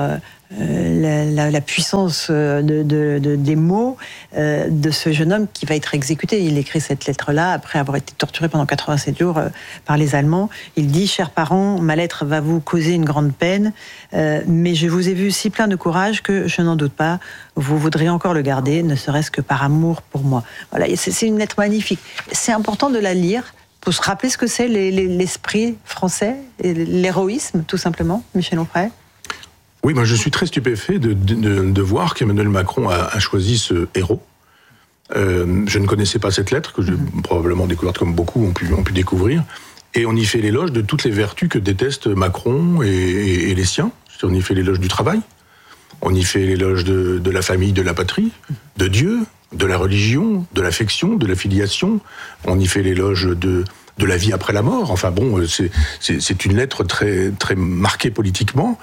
la puissance des mots de ce jeune homme qui va être exécuté. Il écrit cette lettre-là après avoir été torturé pendant 87 jours par les Allemands. Il dit « Chers parents, ma lettre va vous causer une grande peine, mais je vous ai vu si plein de courage que je n'en doute pas, vous voudriez encore le garder, ne serait-ce que par amour pour moi. » Voilà, c'est une lettre magnifique. C'est important de la lire pour se rappeler ce que c'est l'esprit français, et l'héroïsme, tout simplement, Michel Onfray. Oui, moi je suis très stupéfait de voir qu'Emmanuel Macron a choisi ce héros. Je ne connaissais pas cette lettre, que j'ai probablement découverte comme beaucoup ont pu découvrir. Et on y fait l'éloge de toutes les vertus que déteste Macron et les siens. On y fait l'éloge du travail, on y fait l'éloge de la famille, de la patrie, de Dieu, de la religion, de l'affection, de la filiation. On y fait l'éloge de la vie après la mort. Enfin bon, c'est une lettre très, très marquée politiquement.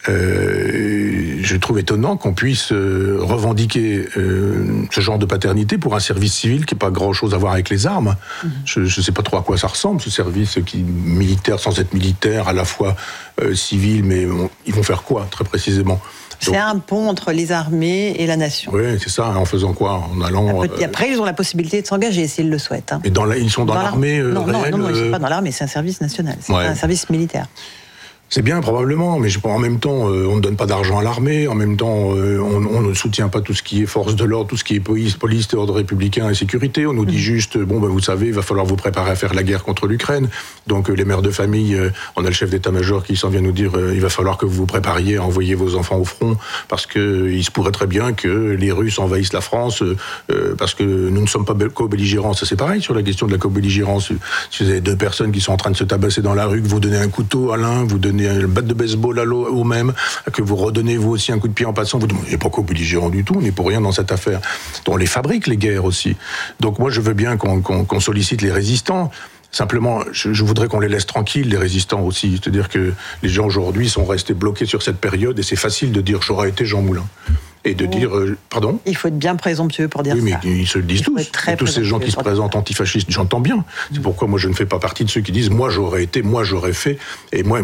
Je trouve étonnant qu'on puisse revendiquer ce genre de paternité pour un service civil qui n'a pas grand-chose à voir avec les armes. Je ne sais pas trop à quoi ça ressemble, ce service qui militaire sans être militaire, à la fois civil, mais ils vont faire quoi, très précisément? C'est un pont entre les armées et la nation. Oui, c'est ça. En faisant quoi? En allant. Et après, ils ont la possibilité de s'engager s'ils le souhaitent. Hein. Et ils sont dans l'armée non, réelle. Non, ils ne sont pas dans l'armée. C'est un service national. C'est pas un service militaire. C'est bien, probablement, mais en même temps, on ne donne pas d'argent à l'armée, en même temps, on ne soutient pas tout ce qui est force de l'ordre, tout ce qui est police, ordre républicain et sécurité. On nous dit juste, vous savez, il va falloir vous préparer à faire la guerre contre l'Ukraine. Donc les mères de famille, on a le chef d'état-major qui s'en vient nous dire, il va falloir que vous vous prépariez à envoyer vos enfants au front, parce qu'il se pourrait très bien que les Russes envahissent la France, parce que nous ne sommes pas co-belligérants. Ça, c'est pareil sur la question de la co-belligérance. Si vous avez deux personnes qui sont en train de se tabasser dans la rue, que vous donnez un couteau à l'un, vous donnez une batte de baseball au même, que vous redonnez vous aussi un coup de pied en passant, vous dites, on n'est pas co-belligérant du tout, on n'est pour rien dans cette affaire. On les fabrique, les guerres aussi. Donc moi, je veux bien qu'on sollicite les résistants. Simplement, je voudrais qu'on les laisse tranquilles, les résistants aussi. C'est-à-dire que les gens aujourd'hui sont restés bloqués sur cette période et c'est facile de dire « j'aurais été Jean Moulin ». Et de dire, pardon ? Il faut être bien présomptueux pour dire ça. Oui, mais ils se le disent tous. Tous ces gens qui se présentent antifascistes, j'entends bien. C'est pourquoi moi je ne fais pas partie de ceux qui disent, moi j'aurais été, moi j'aurais fait, et moi.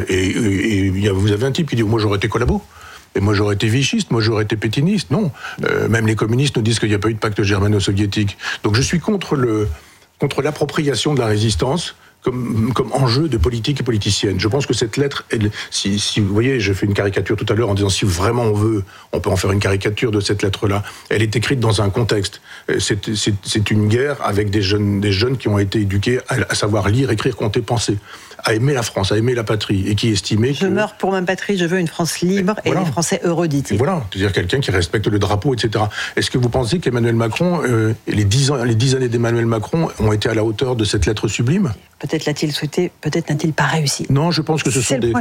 Et vous avez un type qui dit, moi j'aurais été collabo. Et moi j'aurais été vichiste, moi j'aurais été pétiniste. Non. Même les communistes nous disent qu'il n'y a pas eu de pacte germano-soviétique. Donc je suis contre l'appropriation de la résistance comme enjeu de politique et politicienne. Je pense que cette lettre, si vous voyez, je fais une caricature tout à l'heure en disant si vraiment on veut, on peut en faire une caricature de cette lettre-là. Elle est écrite dans un contexte. C'est une guerre avec des jeunes qui ont été éduqués à savoir lire, écrire, compter, penser, à aimer la France, à aimer la patrie, et qui estimaient je meurs pour ma patrie, je veux une France libre et les Français heureux, dit-il. Voilà, c'est-à-dire quelqu'un qui respecte le drapeau, etc. Est-ce que vous pensez qu'Emmanuel Macron, les 10 années d'Emmanuel Macron ont été à la hauteur de cette lettre sublime ? Peut-être l'a-t-il souhaité, peut-être n'a-t-il pas réussi. Non, je pense que ce sont des...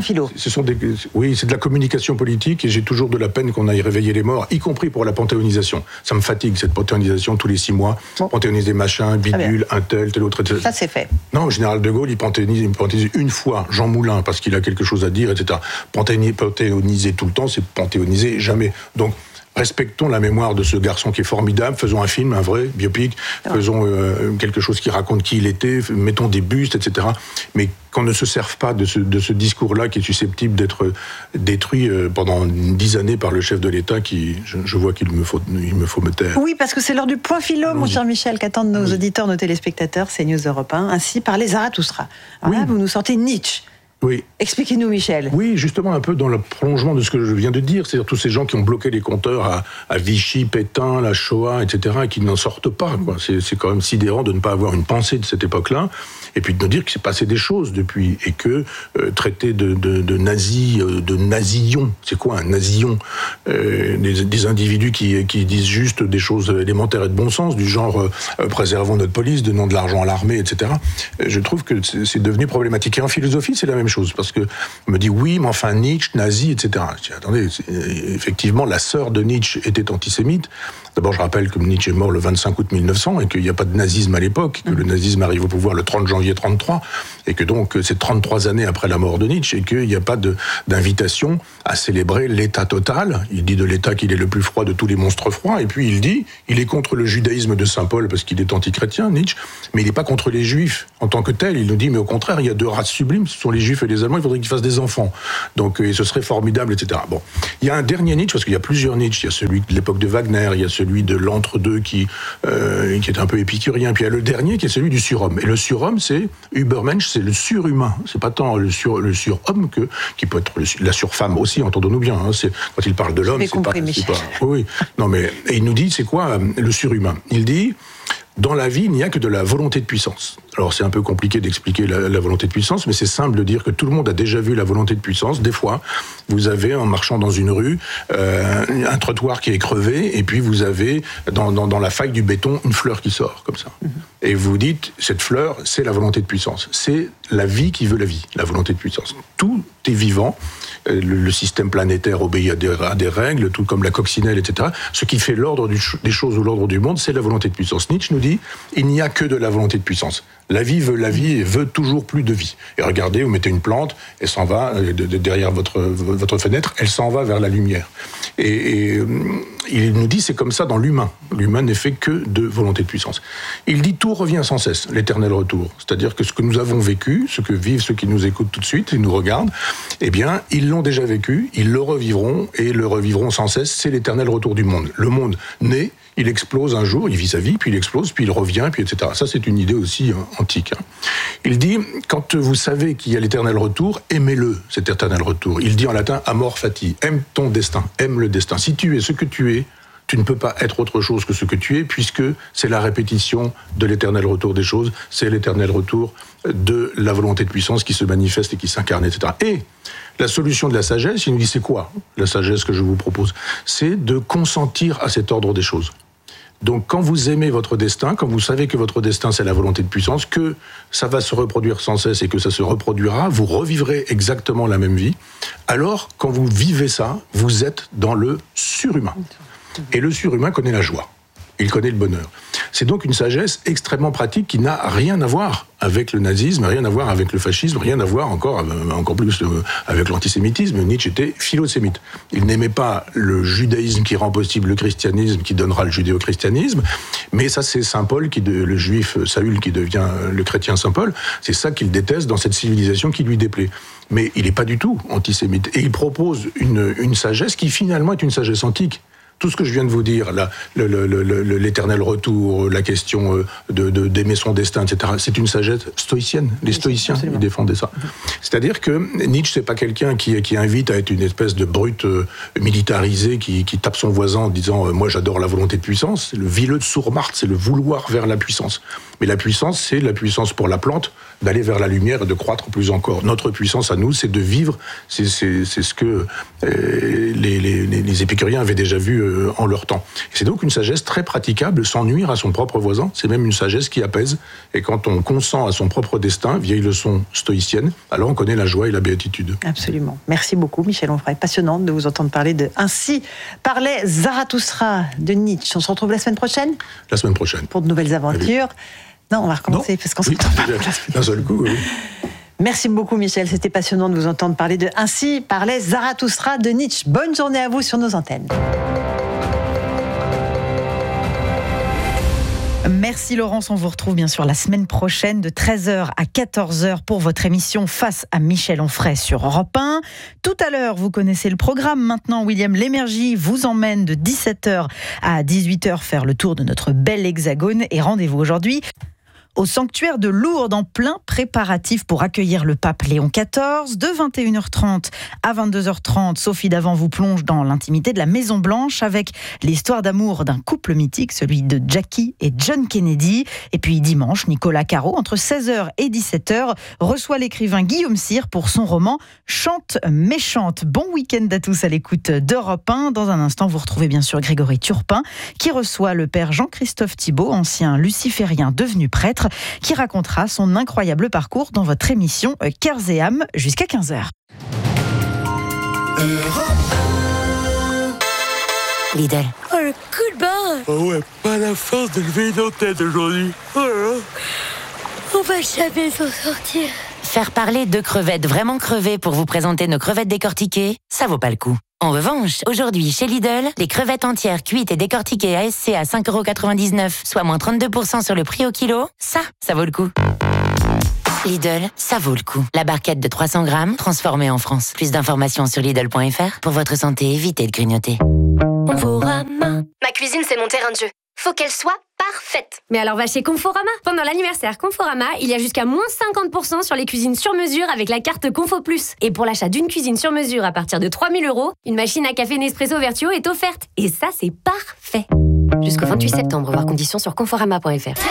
Oui, c'est de la communication politique et j'ai toujours de la peine qu'on aille réveiller les morts, y compris pour la panthéonisation. Ça me fatigue, cette panthéonisation, tous les 6 mois. Bon. Panthéoniser machin, bidule, un tel autre, etc. Ça, c'est fait. Non, le général de Gaulle, il panthéonise une fois Jean Moulin parce qu'il a quelque chose à dire, etc. Panthéoniser tout le temps, c'est panthéoniser jamais. Donc, respectons la mémoire de ce garçon qui est formidable, faisons un film, un vrai biopic, faisons quelque chose qui raconte qui il était, mettons des bustes, etc. Mais qu'on ne se serve pas de ce discours-là qui est susceptible d'être détruit pendant 10 années par le chef de l'État qui, je vois qu'il me faut me taire. Oui, parce que c'est l'heure du point philo, mon cher Michel, qu'attendent nos auditeurs, nos téléspectateurs, c'est News Europe 1, ainsi par les Zarathustra. Alors là, vous nous sortez Nietzsche. Oui. Expliquez-nous, Michel. Oui, justement, un peu dans le prolongement de ce que je viens de dire, c'est-à-dire tous ces gens qui ont bloqué les compteurs à Vichy, Pétain, la Shoah, etc., et qui n'en sortent pas, quoi. C'est quand même sidérant de ne pas avoir une pensée de cette époque-là, et puis de nous dire qu'il s'est passé des choses depuis, et que traiter de nazis, de nazillons, c'est quoi un nazillon? Des individus qui disent juste des choses élémentaires et de bon sens, du genre préservons notre police, donnons de l'argent à l'armée, etc. Je trouve que c'est devenu problématique. Et en philosophie, c'est la même chose, parce que on me dit oui, mais enfin Nietzsche, nazi, etc. Je dis, attendez, effectivement, la sœur de Nietzsche était antisémite. D'abord, je rappelle que Nietzsche est mort le 25 août 1900 et qu'il n'y a pas de nazisme à l'époque, que le nazisme arrive au pouvoir le 30 janvier 1933, et que donc c'est 33 années après la mort de Nietzsche, et qu'il n'y a pas d'invitation à célébrer l'État total. Il dit de l'État qu'il est le plus froid de tous les monstres froids, et puis il dit il est contre le judaïsme de Saint Paul parce qu'il est antichrétien, Nietzsche, mais il n'est pas contre les Juifs en tant que tel. Il nous dit mais au contraire, il y a deux races sublimes, ce sont les Juifs et les Allemands, il faudrait qu'ils fassent des enfants. Donc ce serait formidable, etc. Bon, il y a un dernier Nietzsche, parce qu'il y a plusieurs Nietzsche. Il y a celui de l'époque de Wagner, il y a celui de l'entre-deux qui est un peu épicurien, puis il y a le dernier qui est celui du surhomme. Et le surhomme, c'est Übermensch, c'est le surhumain. C'est pas tant le surhomme qui peut être la surfemme aussi, entendons-nous bien. Hein. C'est, quand il parle de l'homme, c'est pas... Oui, non mais... Et il nous dit, c'est quoi le surhumain? Il dit... Dans la vie, il n'y a que de la volonté de puissance. Alors c'est un peu compliqué d'expliquer la volonté de puissance, mais c'est simple de dire que tout le monde a déjà vu la volonté de puissance. Des fois, vous avez, en marchant dans une rue, un trottoir qui est crevé, et puis vous avez, dans la faille du béton, une fleur qui sort, comme ça. Et vous dites, cette fleur, c'est la volonté de puissance. C'est la vie qui veut la vie, la volonté de puissance. Tout est vivant. Le système planétaire obéit à des règles, tout comme la coccinelle, etc. Ce qui fait l'ordre des choses ou l'ordre du monde, c'est la volonté de puissance. Nietzsche nous dit, il n'y a que de la volonté de puissance. La vie et veut toujours plus de vie. Et regardez, vous mettez une plante, elle s'en va derrière votre fenêtre, elle s'en va vers la lumière. Et il nous dit, c'est comme ça dans l'humain. L'humain n'est fait que de volonté de puissance. Il dit, tout revient sans cesse, l'éternel retour. C'est-à-dire que ce que nous avons vécu, ce que vivent ceux qui nous écoutent tout de suite et nous regardent, eh bien, ils l'ont déjà vécu, ils le revivront et le revivront sans cesse. C'est l'éternel retour du monde. Le monde naît, il explose un jour, il vit sa vie, puis il explose, puis il revient, puis etc. Ça, c'est une idée aussi antique. Il dit, quand vous savez qu'il y a l'éternel retour, aimez-le, cet éternel retour. Il dit en latin, amor fati, aime ton destin, aime le destin. Si tu es ce que tu es, tu ne peux pas être autre chose que ce que tu es, puisque c'est la répétition de l'éternel retour des choses, c'est l'éternel retour de la volonté de puissance qui se manifeste et qui s'incarne, etc. Et la solution de la sagesse, il nous dit, c'est quoi la sagesse que je vous propose? C'est de consentir à cet ordre des choses. Donc quand vous aimez votre destin, quand vous savez que votre destin c'est la volonté de puissance, que ça va se reproduire sans cesse et que ça se reproduira, vous revivrez exactement la même vie, alors quand vous vivez ça, vous êtes dans le surhumain. Et le surhumain connaît la joie, il connaît le bonheur. C'est donc une sagesse extrêmement pratique qui n'a rien à voir avec le nazisme, rien à voir avec le fascisme, rien à voir encore plus avec l'antisémitisme. Nietzsche était philosémite. Il n'aimait pas le judaïsme qui rend possible le christianisme, qui donnera le judéo-christianisme, mais ça c'est Saint Paul, le juif Saül qui devient le chrétien Saint Paul, c'est ça qu'il déteste dans cette civilisation qui lui déplaît. Mais il n'est pas du tout antisémite. Et il propose une sagesse qui finalement est une sagesse antique. Tout ce que je viens de vous dire, l'éternel retour, la question d'aimer son destin, etc., c'est une sagesse stoïcienne. Les stoïciens, ils défendaient ça. C'est-à-dire que Nietzsche, c'est pas quelqu'un qui invite à être une espèce de brute militarisé qui tape son voisin en disant « moi j'adore la volonté de puissance ». Le Wille de Surmacht, c'est le vouloir vers la puissance. Mais la puissance, c'est la puissance pour la plante, d'aller vers la lumière et de croître plus encore. Notre puissance à nous, c'est de vivre, c'est ce que les épicuriens avaient déjà vu en leur temps. C'est donc une sagesse très praticable, sans nuire à son propre voisin. C'est même une sagesse qui apaise. Et quand on consent à son propre destin, vieille leçon stoïcienne, alors on connaît la joie et la béatitude. Absolument. Merci beaucoup, Michel Onfray. Passionnant de vous entendre parler de Ainsi parlait Zarathustra de Nietzsche. On se retrouve la semaine prochaine ? La semaine prochaine. Pour de nouvelles aventures. Non, on va recommencer parce qu'on s'entend pas. D'un seul coup, oui. Merci beaucoup, Michel. C'était passionnant de vous entendre parler de Ainsi parlait Zarathustra de Nietzsche. Bonne journée à vous sur nos antennes. Merci Laurence, on vous retrouve bien sûr la semaine prochaine de 13h à 14h pour votre émission Face à Michel Onfray sur Europe 1. Tout à l'heure, vous connaissez le programme. Maintenant, William Lémergie vous emmène de 17h à 18h faire le tour de notre bel hexagone. Et rendez-vous aujourd'hui au sanctuaire de Lourdes en plein préparatif pour accueillir le pape Léon XIV. De 21h30 à 22h30, Sophie Davant vous plonge dans l'intimité de la Maison Blanche avec l'histoire d'amour d'un couple mythique, celui de Jackie et John Kennedy. Et puis dimanche, Nicolas Caro, entre 16h et 17h, reçoit l'écrivain Guillaume Cyr pour son roman Chante méchante. Bon week-end à tous à l'écoute d'Europe 1. Dans un instant, vous retrouvez bien sûr Grégory Turpin qui reçoit le père Jean-Christophe Thibault, ancien luciférien devenu prêtre, qui racontera son incroyable parcours dans votre émission Cœurs et âmes jusqu'à 15h. Lidl. Oh, le coup de barre. Oh ouais, pas la force de lever nos têtes aujourd'hui. Oh là là. On va jamais s'en sortir. Faire parler de crevettes vraiment crevées pour vous présenter nos crevettes décortiquées, ça vaut pas le coup. En revanche, aujourd'hui, chez Lidl, les crevettes entières cuites et décortiquées ASC à 5,99€, soit moins 32% sur le prix au kilo, ça vaut le coup. Lidl, ça vaut le coup. La barquette de 300 grammes, transformée en France. Plus d'informations sur Lidl.fr. Pour votre santé, évitez de grignoter. Conforama. Ma cuisine, c'est mon terrain de jeu. Faut qu'elle soit parfaite. Mais alors va chez Conforama. Pendant l'anniversaire Conforama, il y a jusqu'à moins 50% sur les cuisines sur mesure avec la carte Confo Plus. Et pour l'achat d'une cuisine sur mesure à partir de 3 000 €, une machine à café Nespresso Vertuo est offerte. Et ça, c'est parfait. Jusqu'au 28 septembre, voir conditions sur conforama.fr.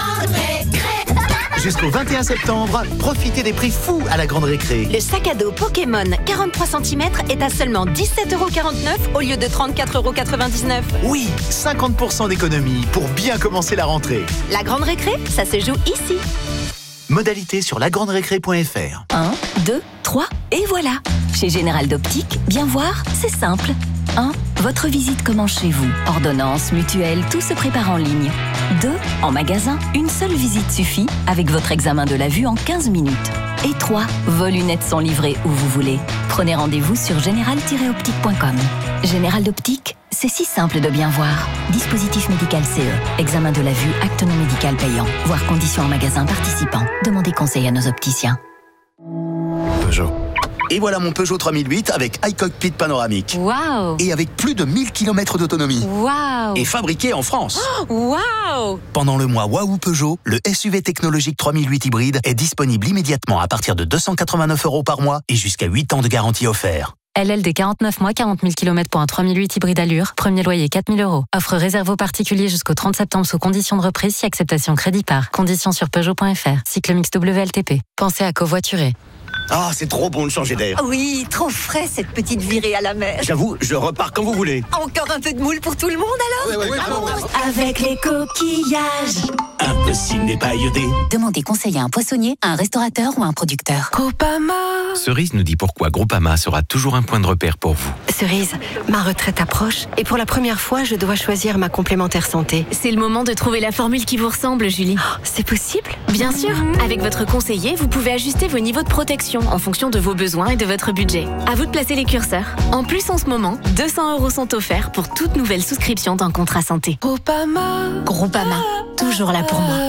Jusqu'au 21 septembre, profitez des prix fous à la Grande Récré. Le sac à dos Pokémon 43 cm est à seulement 17,49€ au lieu de 34,99€. Oui, 50% d'économie pour bien commencer la rentrée. La Grande Récré, ça se joue ici. Modalité sur lagranderécré.fr. 1, 2, 3, et voilà. Chez Général d'Optique, bien voir, c'est simple. 1. Votre visite commence chez vous. Ordonnance, mutuelle, tout se prépare en ligne. 2. En magasin, une seule visite suffit avec votre examen de la vue en 15 minutes. Et 3. Vos lunettes sont livrées où vous voulez. Prenez rendez-vous sur général-optique.com. Général d'Optique, c'est si simple de bien voir. Dispositif médical CE. Examen de la vue, acte non médical payant. Voir conditions en magasin participant. Demandez conseil à nos opticiens. Peugeot. Et voilà mon Peugeot 3008 avec iCockpit panoramique. Waouh. Et avec plus de 1000 km d'autonomie. Waouh. Et fabriqué en France. Waouh. Pendant le mois Waouh Peugeot, le SUV technologique 3008 hybride est disponible immédiatement à partir de 289 € par mois et jusqu'à 8 ans de garantie offert. LLD 49 mois, 40 000 km pour un 3008 hybride allure. Premier loyer 4 000 €. Offre réservée aux particuliers jusqu'au 30 septembre sous conditions de reprise si acceptation crédit par. Conditions sur Peugeot.fr. Cycle mix WLTP. Pensez à covoiturer. Ah, c'est trop bon de changer d'air. Oui, trop frais cette petite virée à la mer. J'avoue, je repars quand vous voulez. Encore un peu de moule pour tout le monde alors? Ouais, Avec les coquillages. Impossible n'est pas iodé. Demandez conseil à un poissonnier, à un restaurateur ou à un producteur. Groupama. Cerise nous dit pourquoi Groupama sera toujours un point de repère pour vous. Cerise, ma retraite approche et pour la première fois, je dois choisir ma complémentaire santé. C'est le moment de trouver la formule qui vous ressemble, Julie. Oh, c'est possible? Bien sûr. Avec votre conseiller, vous pouvez ajuster vos niveaux de protection en fonction de vos besoins et de votre budget. À vous de placer les curseurs. En plus, en ce moment, 200 € sont offerts pour toute nouvelle souscription d'un contrat santé. Groupama, toujours là pour moi.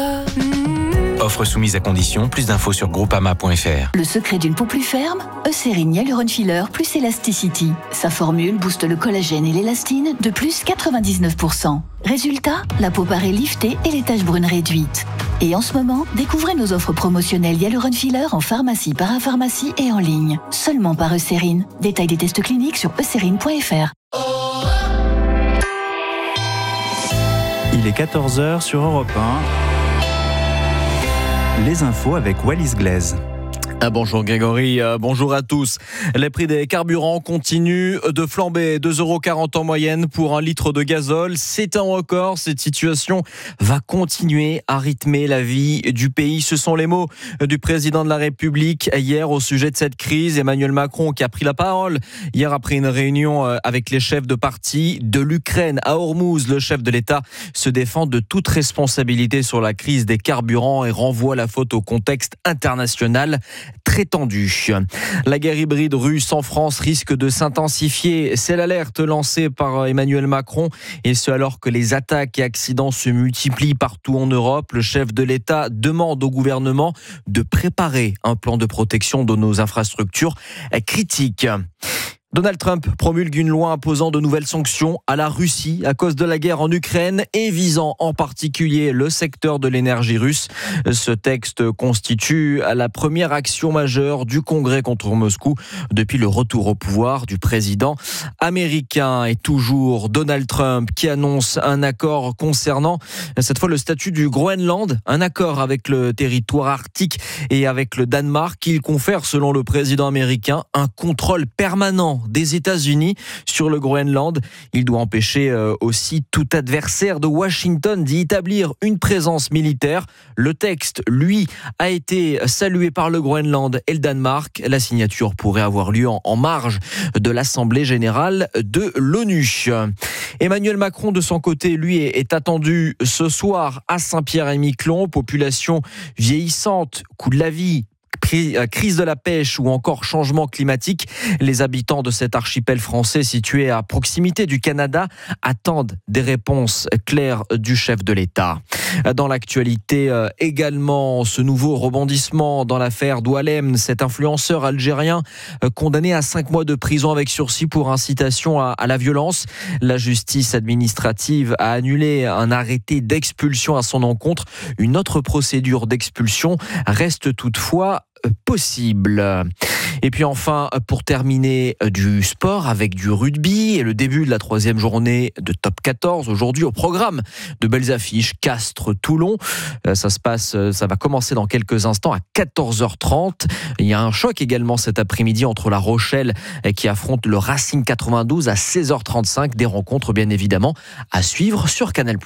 Offre soumise à condition, plus d'infos sur groupama.fr. Le secret d'une peau plus ferme, Eucérine Hyaluron Filler plus Elasticity. Sa formule booste le collagène et l'élastine de plus 99%. Résultat, la peau paraît liftée et les taches brunes réduites. Et en ce moment, découvrez nos offres promotionnelles Hyaluron Filler en pharmacie, parapharmacie et en ligne. Seulement par Eucérine. Détail des tests cliniques sur eucérine.fr. Il est 14h sur Europe 1. Les infos avec Wallis Glaise. Bonjour Grégory, bonjour à tous. Les prix des carburants continuent de flamber, 2,40 € en moyenne pour un litre de gazole. C'est un record, cette situation va continuer à rythmer la vie du pays. Ce sont les mots du président de la République hier au sujet de cette crise. Emmanuel Macron qui a pris la parole hier après une réunion avec les chefs de parti de l'Ukraine à Ormuz. Le chef de l'État se défend de toute responsabilité sur la crise des carburants et renvoie la faute au contexte international très tendu. La guerre hybride russe en France risque de s'intensifier. C'est l'alerte lancée par Emmanuel Macron, et ce alors que les attaques et accidents se multiplient partout en Europe. Le chef de l'État demande au gouvernement de préparer un plan de protection de nos infrastructures critiques. Donald Trump promulgue une loi imposant de nouvelles sanctions à la Russie à cause de la guerre en Ukraine et visant en particulier le secteur de l'énergie russe. Ce texte constitue la première action majeure du Congrès contre Moscou depuis le retour au pouvoir du président américain. Et toujours Donald Trump qui annonce un accord concernant cette fois le statut du Groenland, un accord avec le territoire arctique et avec le Danemark qui confère selon le président américain un contrôle permanent des États-Unis sur le Groenland. Il doit empêcher aussi tout adversaire de Washington d'y établir une présence militaire. Le texte, lui, a été salué par le Groenland et le Danemark. La signature pourrait avoir lieu en marge de l'Assemblée générale de l'ONU. Emmanuel Macron, de son côté, lui, est attendu ce soir à Saint-Pierre-et-Miquelon. Population vieillissante, coût de la vie, crise de la pêche ou encore changement climatique. Les habitants de cet archipel français situé à proximité du Canada attendent des réponses claires du chef de l'État. Dans l'actualité également, ce nouveau rebondissement dans l'affaire Doualem, cet influenceur algérien condamné à 5 mois de prison avec sursis pour incitation à la violence. La justice administrative a annulé un arrêté d'expulsion à son encontre. Une autre procédure d'expulsion reste toutefois possible. Et puis enfin, pour terminer, du sport avec du rugby et le début de la 3e journée de Top 14. Aujourd'hui au programme, de belles affiches, Castres-Toulon. Ça va commencer dans quelques instants à 14h30. Il y a un choc également cet après-midi entre La Rochelle qui affronte le Racing 92 à 16h35. Des rencontres bien évidemment à suivre sur Canal+.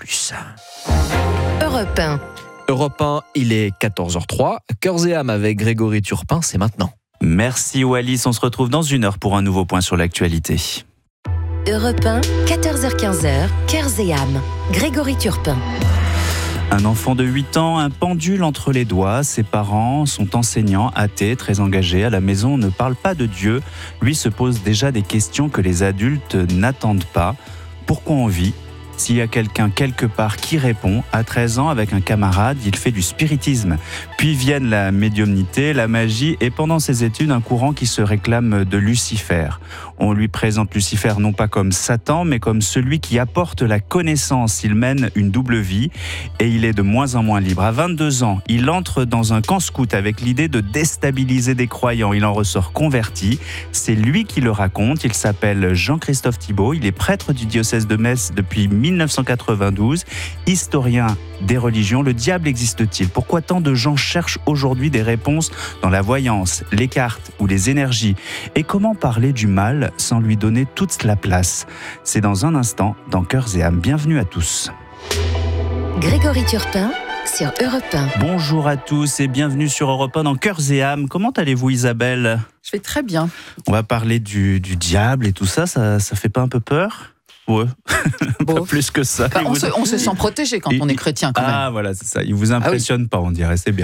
Europe 1. Europe 1, il est 14h03. Cœurs et âme avec Grégory Turpin, c'est maintenant. Merci Wallis, on se retrouve dans 1 heure pour un nouveau point sur l'actualité. Europe 1, 14h-15h, Cœurs et âme. Grégory Turpin. Un enfant de 8 ans, un pendule entre les doigts. Ses parents sont enseignants, athées, très engagés. À la maison, on ne parle pas de Dieu. Lui se pose déjà des questions que les adultes n'attendent pas. Pourquoi on vit ? S'il y a quelqu'un quelque part qui répond, à 13 ans, avec un camarade, il fait du spiritisme. Puis viennent la médiumnité, la magie et pendant ses études, un courant qui se réclame de Lucifer. On lui présente Lucifer non pas comme Satan, mais comme celui qui apporte la connaissance. Il mène une double vie et il est de moins en moins libre. À 22 ans, il entre dans un camp scout avec l'idée de déstabiliser des croyants. Il en ressort converti. C'est lui qui le raconte. Il s'appelle Jean-Christophe Thibault. Il est prêtre du diocèse de Metz depuis 1992, historien des religions. Le diable existe-t-il ? Pourquoi tant de gens cherchent aujourd'hui des réponses dans la voyance, les cartes ou les énergies ? Et comment parler du mal sans lui donner toute la place ? C'est dans un instant dans Cœurs et âmes. Bienvenue à tous. Grégory Turpin sur Europe 1. Bonjour à tous et bienvenue sur Europe 1 dans Cœurs et âmes. Comment allez-vous Isabelle ? Je vais très bien. On va parler du diable et tout ça fait pas un peu peur ? Ouais. Pas plus que ça. Bah, on se sent protégé quand on est chrétien quand même. Ah voilà, c'est ça. Il vous impressionne pas, on dirait, c'est bien.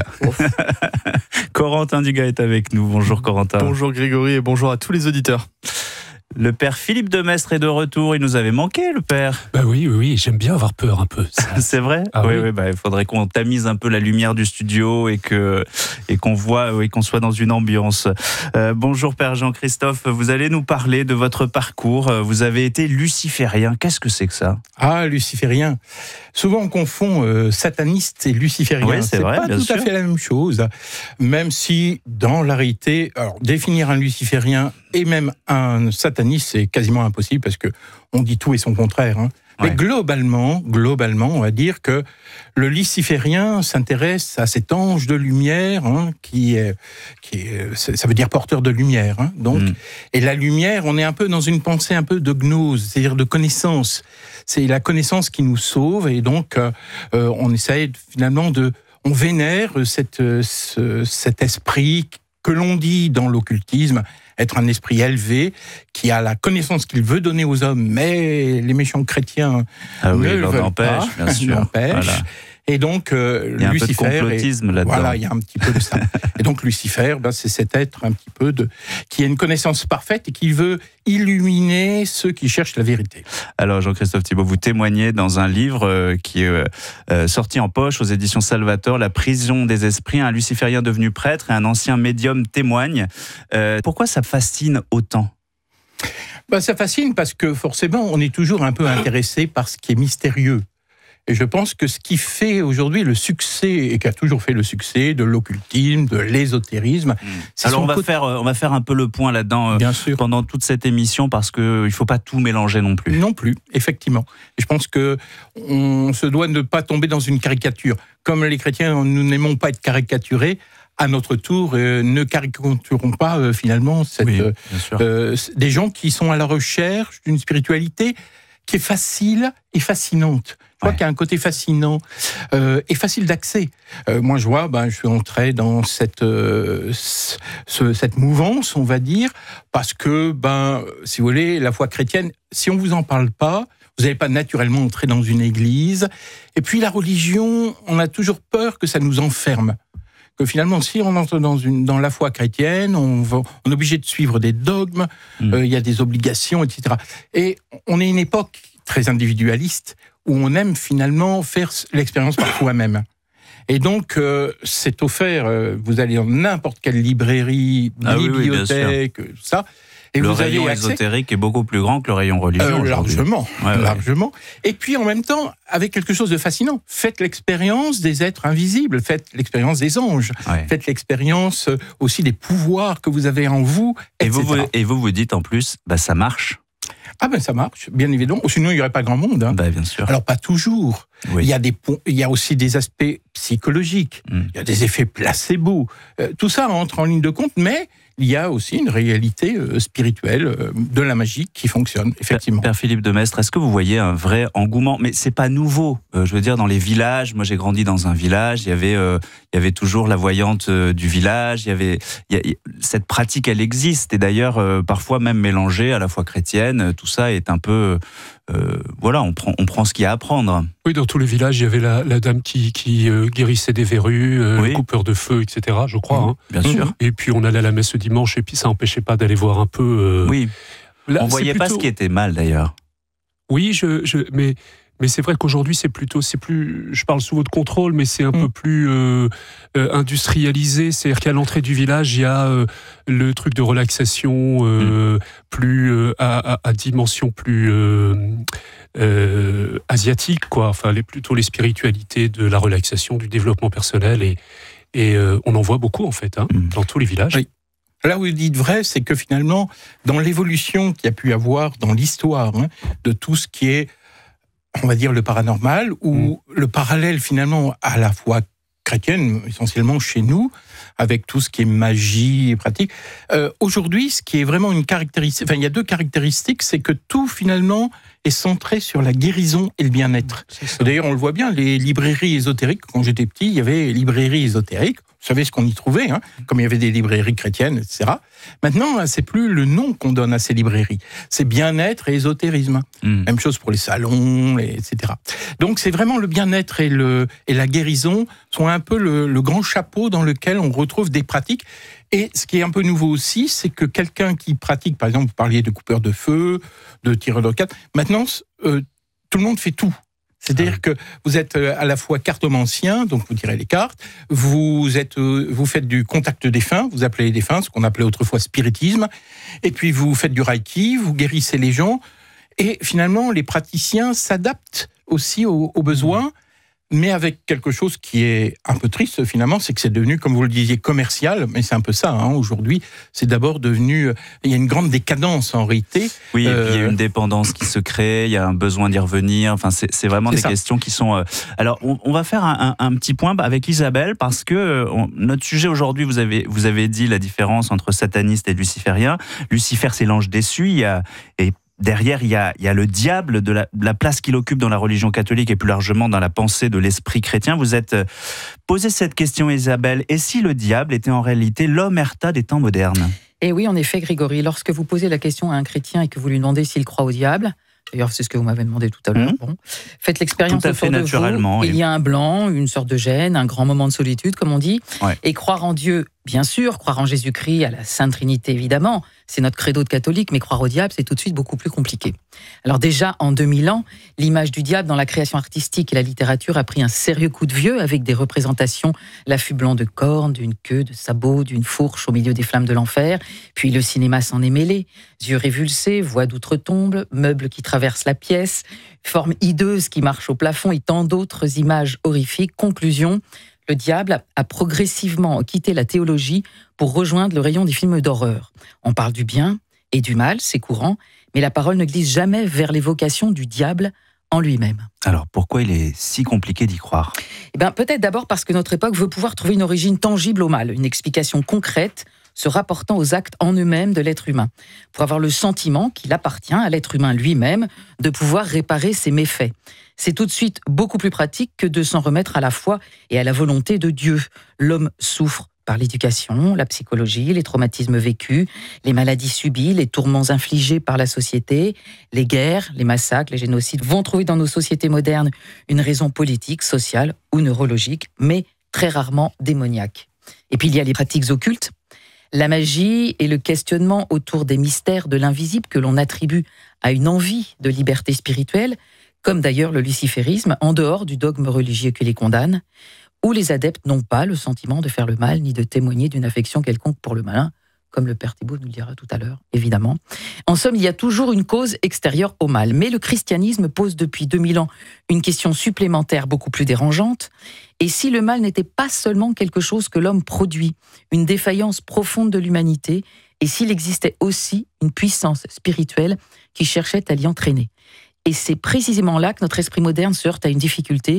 Corentin Dugas est avec nous. Bonjour Corentin. Bonjour Grégory et bonjour à tous les auditeurs. Le père Philippe de Maistre est de retour. Il nous avait manqué, le père. Bah oui, j'aime bien avoir peur un peu. C'est vrai ? Oui, il faudrait qu'on tamise un peu la lumière du studio et qu'on voit, qu'on soit dans une ambiance. Bonjour père Jean-Christophe, vous allez nous parler de votre parcours. Vous avez été luciférien. Qu'est-ce que c'est que ça ? Ah, luciférien. Souvent on confond sataniste et luciférien. Oui, c'est vrai, pas tout à fait la même chose. Même si, dans la réalité, définir un luciférien et même un sataniste, c'est quasiment impossible parce que on dit tout et son contraire. Hein. Mais globalement, on va dire que le luciférien s'intéresse à cet ange de lumière, qui est, ça veut dire porteur de lumière. Hein, donc, et la lumière, on est un peu dans une pensée un peu de gnose, c'est-à-dire de connaissance. C'est la connaissance qui nous sauve, et donc on essaye finalement on vénère cet esprit que l'on dit dans l'occultisme être un esprit élevé, qui a la connaissance qu'il veut donner aux hommes, mais les méchants chrétiens ne le veulent pas, bien sûr. Voilà. Et donc, il y a Lucifer, un peu de complotisme là-dedans. Voilà, il y a un petit peu de ça. Et donc, Lucifer, c'est cet être un petit peu qui a une connaissance parfaite et qui veut illuminer ceux qui cherchent la vérité. Alors, Jean-Christophe Thibault, vous témoignez dans un livre qui est sorti en poche aux éditions Salvator, La prison des esprits, un luciférien devenu prêtre et un ancien médium témoignent. Pourquoi ça fascine autant ? Ça fascine parce que forcément, on est toujours un peu intéressé par ce qui est mystérieux. Et je pense que ce qui fait aujourd'hui le succès, et qui a toujours fait le succès de l'occultisme, de l'ésotérisme... Alors on va faire un peu le point là-dedans pendant toute cette émission, parce qu'il ne faut pas tout mélanger non plus. Non plus, effectivement. Et je pense qu'on se doit de ne pas tomber dans une caricature. Comme les chrétiens, nous n'aimons pas être caricaturés, à notre tour, ne caricaturons pas finalement des gens qui sont à la recherche d'une spiritualité qui est facile et fascinante. Je crois qu'il y a un côté fascinant et facile d'accès. Moi, je vois, je suis entré dans cette mouvance, on va dire, parce que, si vous voulez, la foi chrétienne, si on vous en parle pas, vous n'allez pas naturellement entrer dans une église. Et puis la religion, on a toujours peur que ça nous enferme. Que finalement, si on entre dans la foi chrétienne, on est obligé de suivre des dogmes, il y a des obligations, etc. Et on est une époque très individualiste, où on aime finalement faire l'expérience par soi-même. Et donc, c'est offert, vous allez dans n'importe quelle librairie, bibliothèque, tout ça, et le vous rayon avez accès, ésotérique est beaucoup plus grand que le rayon religieux. Largement. Et puis en même temps, avec quelque chose de fascinant, faites l'expérience des êtres invisibles, faites l'expérience des anges, faites l'expérience aussi des pouvoirs que vous avez en vous, etc. Et vous dites en plus, ça marche. Ça marche, bien évidemment. Sinon, il n'y aurait pas grand monde. Bien sûr. Alors, pas toujours. Oui. Il y a aussi des aspects psychologiques. Il y a des effets placebo. Tout ça entre en ligne de compte, mais il y a aussi une réalité spirituelle de la magie qui fonctionne, effectivement. Père Philippe de Maistre, est-ce que vous voyez un vrai engouement ? Mais c'est pas nouveau. Je veux dire, dans les villages, moi j'ai grandi dans un village, il y avait toujours la voyante du village, cette pratique, elle existe. Et d'ailleurs, parfois même mélangée à la foi chrétienne, tout ça est un peu... on prend ce qu'il y a à prendre. Oui, dans tous les villages, il y avait la dame qui guérissait des verrues, coupeur de feu, etc., je crois. Bien sûr. Et puis on allait à la messe le dimanche, et puis ça n'empêchait pas d'aller voir un peu... Là, on voyait pas ce qui était mal, d'ailleurs. Oui, mais c'est vrai qu'aujourd'hui, c'est plus... Je parle sous votre contrôle, mais c'est un peu plus industrialisé. C'est-à-dire qu'à l'entrée du village, il y a le truc de relaxation plus à dimension plus asiatique, quoi. Enfin, plutôt les spiritualités de la relaxation, du développement personnel. Et on en voit beaucoup, en fait, dans tous les villages. Oui. Là où vous dites vrai, c'est que finalement, dans l'évolution qu'il y a pu avoir dans l'histoire de tout ce qui est, on va dire, le paranormal, ou le parallèle finalement à la foi chrétienne, essentiellement chez nous, avec tout ce qui est magie et pratique. Aujourd'hui, ce qui est vraiment une caractéristique, il y a deux caractéristiques, c'est que tout finalement est centré sur la guérison et le bien-être. D'ailleurs, on le voit bien, les librairies ésotériques, quand j'étais petit, il y avait librairies ésotériques, vous savez ce qu'on y trouvait, comme il y avait des librairies chrétiennes, etc. Maintenant, c'est plus le nom qu'on donne à ces librairies, c'est bien-être et ésotérisme. Même chose pour les salons, etc. Donc c'est vraiment le bien-être et la guérison sont un peu le grand chapeau dans lequel on retrouve des pratiques. Et ce qui est un peu nouveau aussi, c'est que quelqu'un qui pratique, par exemple, vous parliez de coupeur de feu, de tireur de cartes, maintenant, tout le monde fait tout. C'est-à-dire que vous êtes à la fois cartomancien, donc vous tirez les cartes, vous faites du contact défunt, vous appelez les défunts, ce qu'on appelait autrefois spiritisme, et puis vous faites du reiki, vous guérissez les gens, et finalement les praticiens s'adaptent aussi aux besoins, mais avec quelque chose qui est un peu triste finalement, c'est que c'est devenu, comme vous le disiez, commercial, mais c'est un peu ça, aujourd'hui, c'est d'abord devenu, il y a une grande décadence en réalité. Oui, et puis il y a une dépendance qui se crée, il y a un besoin d'y revenir, enfin c'est vraiment des questions qui sont... Alors on va faire un petit point avec Isabelle, parce que notre sujet aujourd'hui, vous avez dit la différence entre sataniste et luciférien. Lucifer, c'est l'ange déçu, et derrière, il y a le diable, de la place qu'il occupe dans la religion catholique et plus largement dans la pensée de l'esprit chrétien. Vous êtes posé cette question, Isabelle. Et si le diable était en réalité l'omerta des temps modernes ? Et oui, en effet, Grégory, lorsque vous posez la question à un chrétien et que vous lui demandez s'il croit au diable, d'ailleurs c'est ce que vous m'avez demandé tout à l'heure, faites l'expérience autour de vous. Il y a un blanc, une sorte de gêne, un grand moment de solitude, comme on dit. Et croire en Dieu, Bien sûr, croire en Jésus-Christ, à la Sainte Trinité évidemment, c'est notre credo de catholique, mais croire au diable, c'est tout de suite beaucoup plus compliqué. Alors déjà, en 2000 ans, l'image du diable dans la création artistique et la littérature a pris un sérieux coup de vieux avec des représentations, l'affût blanc de cornes, d'une queue, de sabots, d'une fourche au milieu des flammes de l'enfer. Puis le cinéma s'en est mêlé. Yeux révulsés, voix d'outre-tombe, meubles qui traversent la pièce, formes hideuses qui marchent au plafond et tant d'autres images horrifiques. Conclusion, le diable a progressivement quitté la théologie pour rejoindre le rayon des films d'horreur. On parle du bien et du mal, c'est courant, mais la parole ne glisse jamais vers l'évocation du diable en lui-même. Alors pourquoi il est si compliqué d'y croire ? Peut-être d'abord parce que notre époque veut pouvoir trouver une origine tangible au mal, une explication concrète se rapportant aux actes en eux-mêmes de l'être humain, pour avoir le sentiment qu'il appartient à l'être humain lui-même de pouvoir réparer ses méfaits. C'est tout de suite beaucoup plus pratique que de s'en remettre à la foi et à la volonté de Dieu. L'homme souffre par l'éducation, la psychologie, les traumatismes vécus, les maladies subies, les tourments infligés par la société, les guerres, les massacres, les génocides vont trouver dans nos sociétés modernes une raison politique, sociale ou neurologique, mais très rarement démoniaque. Et puis il y a les pratiques occultes, la magie et le questionnement autour des mystères de l'invisible que l'on attribue à une envie de liberté spirituelle, comme d'ailleurs le luciférisme, en dehors du dogme religieux qui les condamne, où les adeptes n'ont pas le sentiment de faire le mal, ni de témoigner d'une affection quelconque pour le malin, comme le père Thibault nous le dira tout à l'heure, évidemment. En somme, il y a toujours une cause extérieure au mal, mais le christianisme pose depuis 2000 ans une question supplémentaire beaucoup plus dérangeante. Et si le mal n'était pas seulement quelque chose que l'homme produit, une défaillance profonde de l'humanité, et s'il existait aussi une puissance spirituelle qui cherchait à l'y entraîner. Et c'est précisément là que notre esprit moderne se heurte à une difficulté,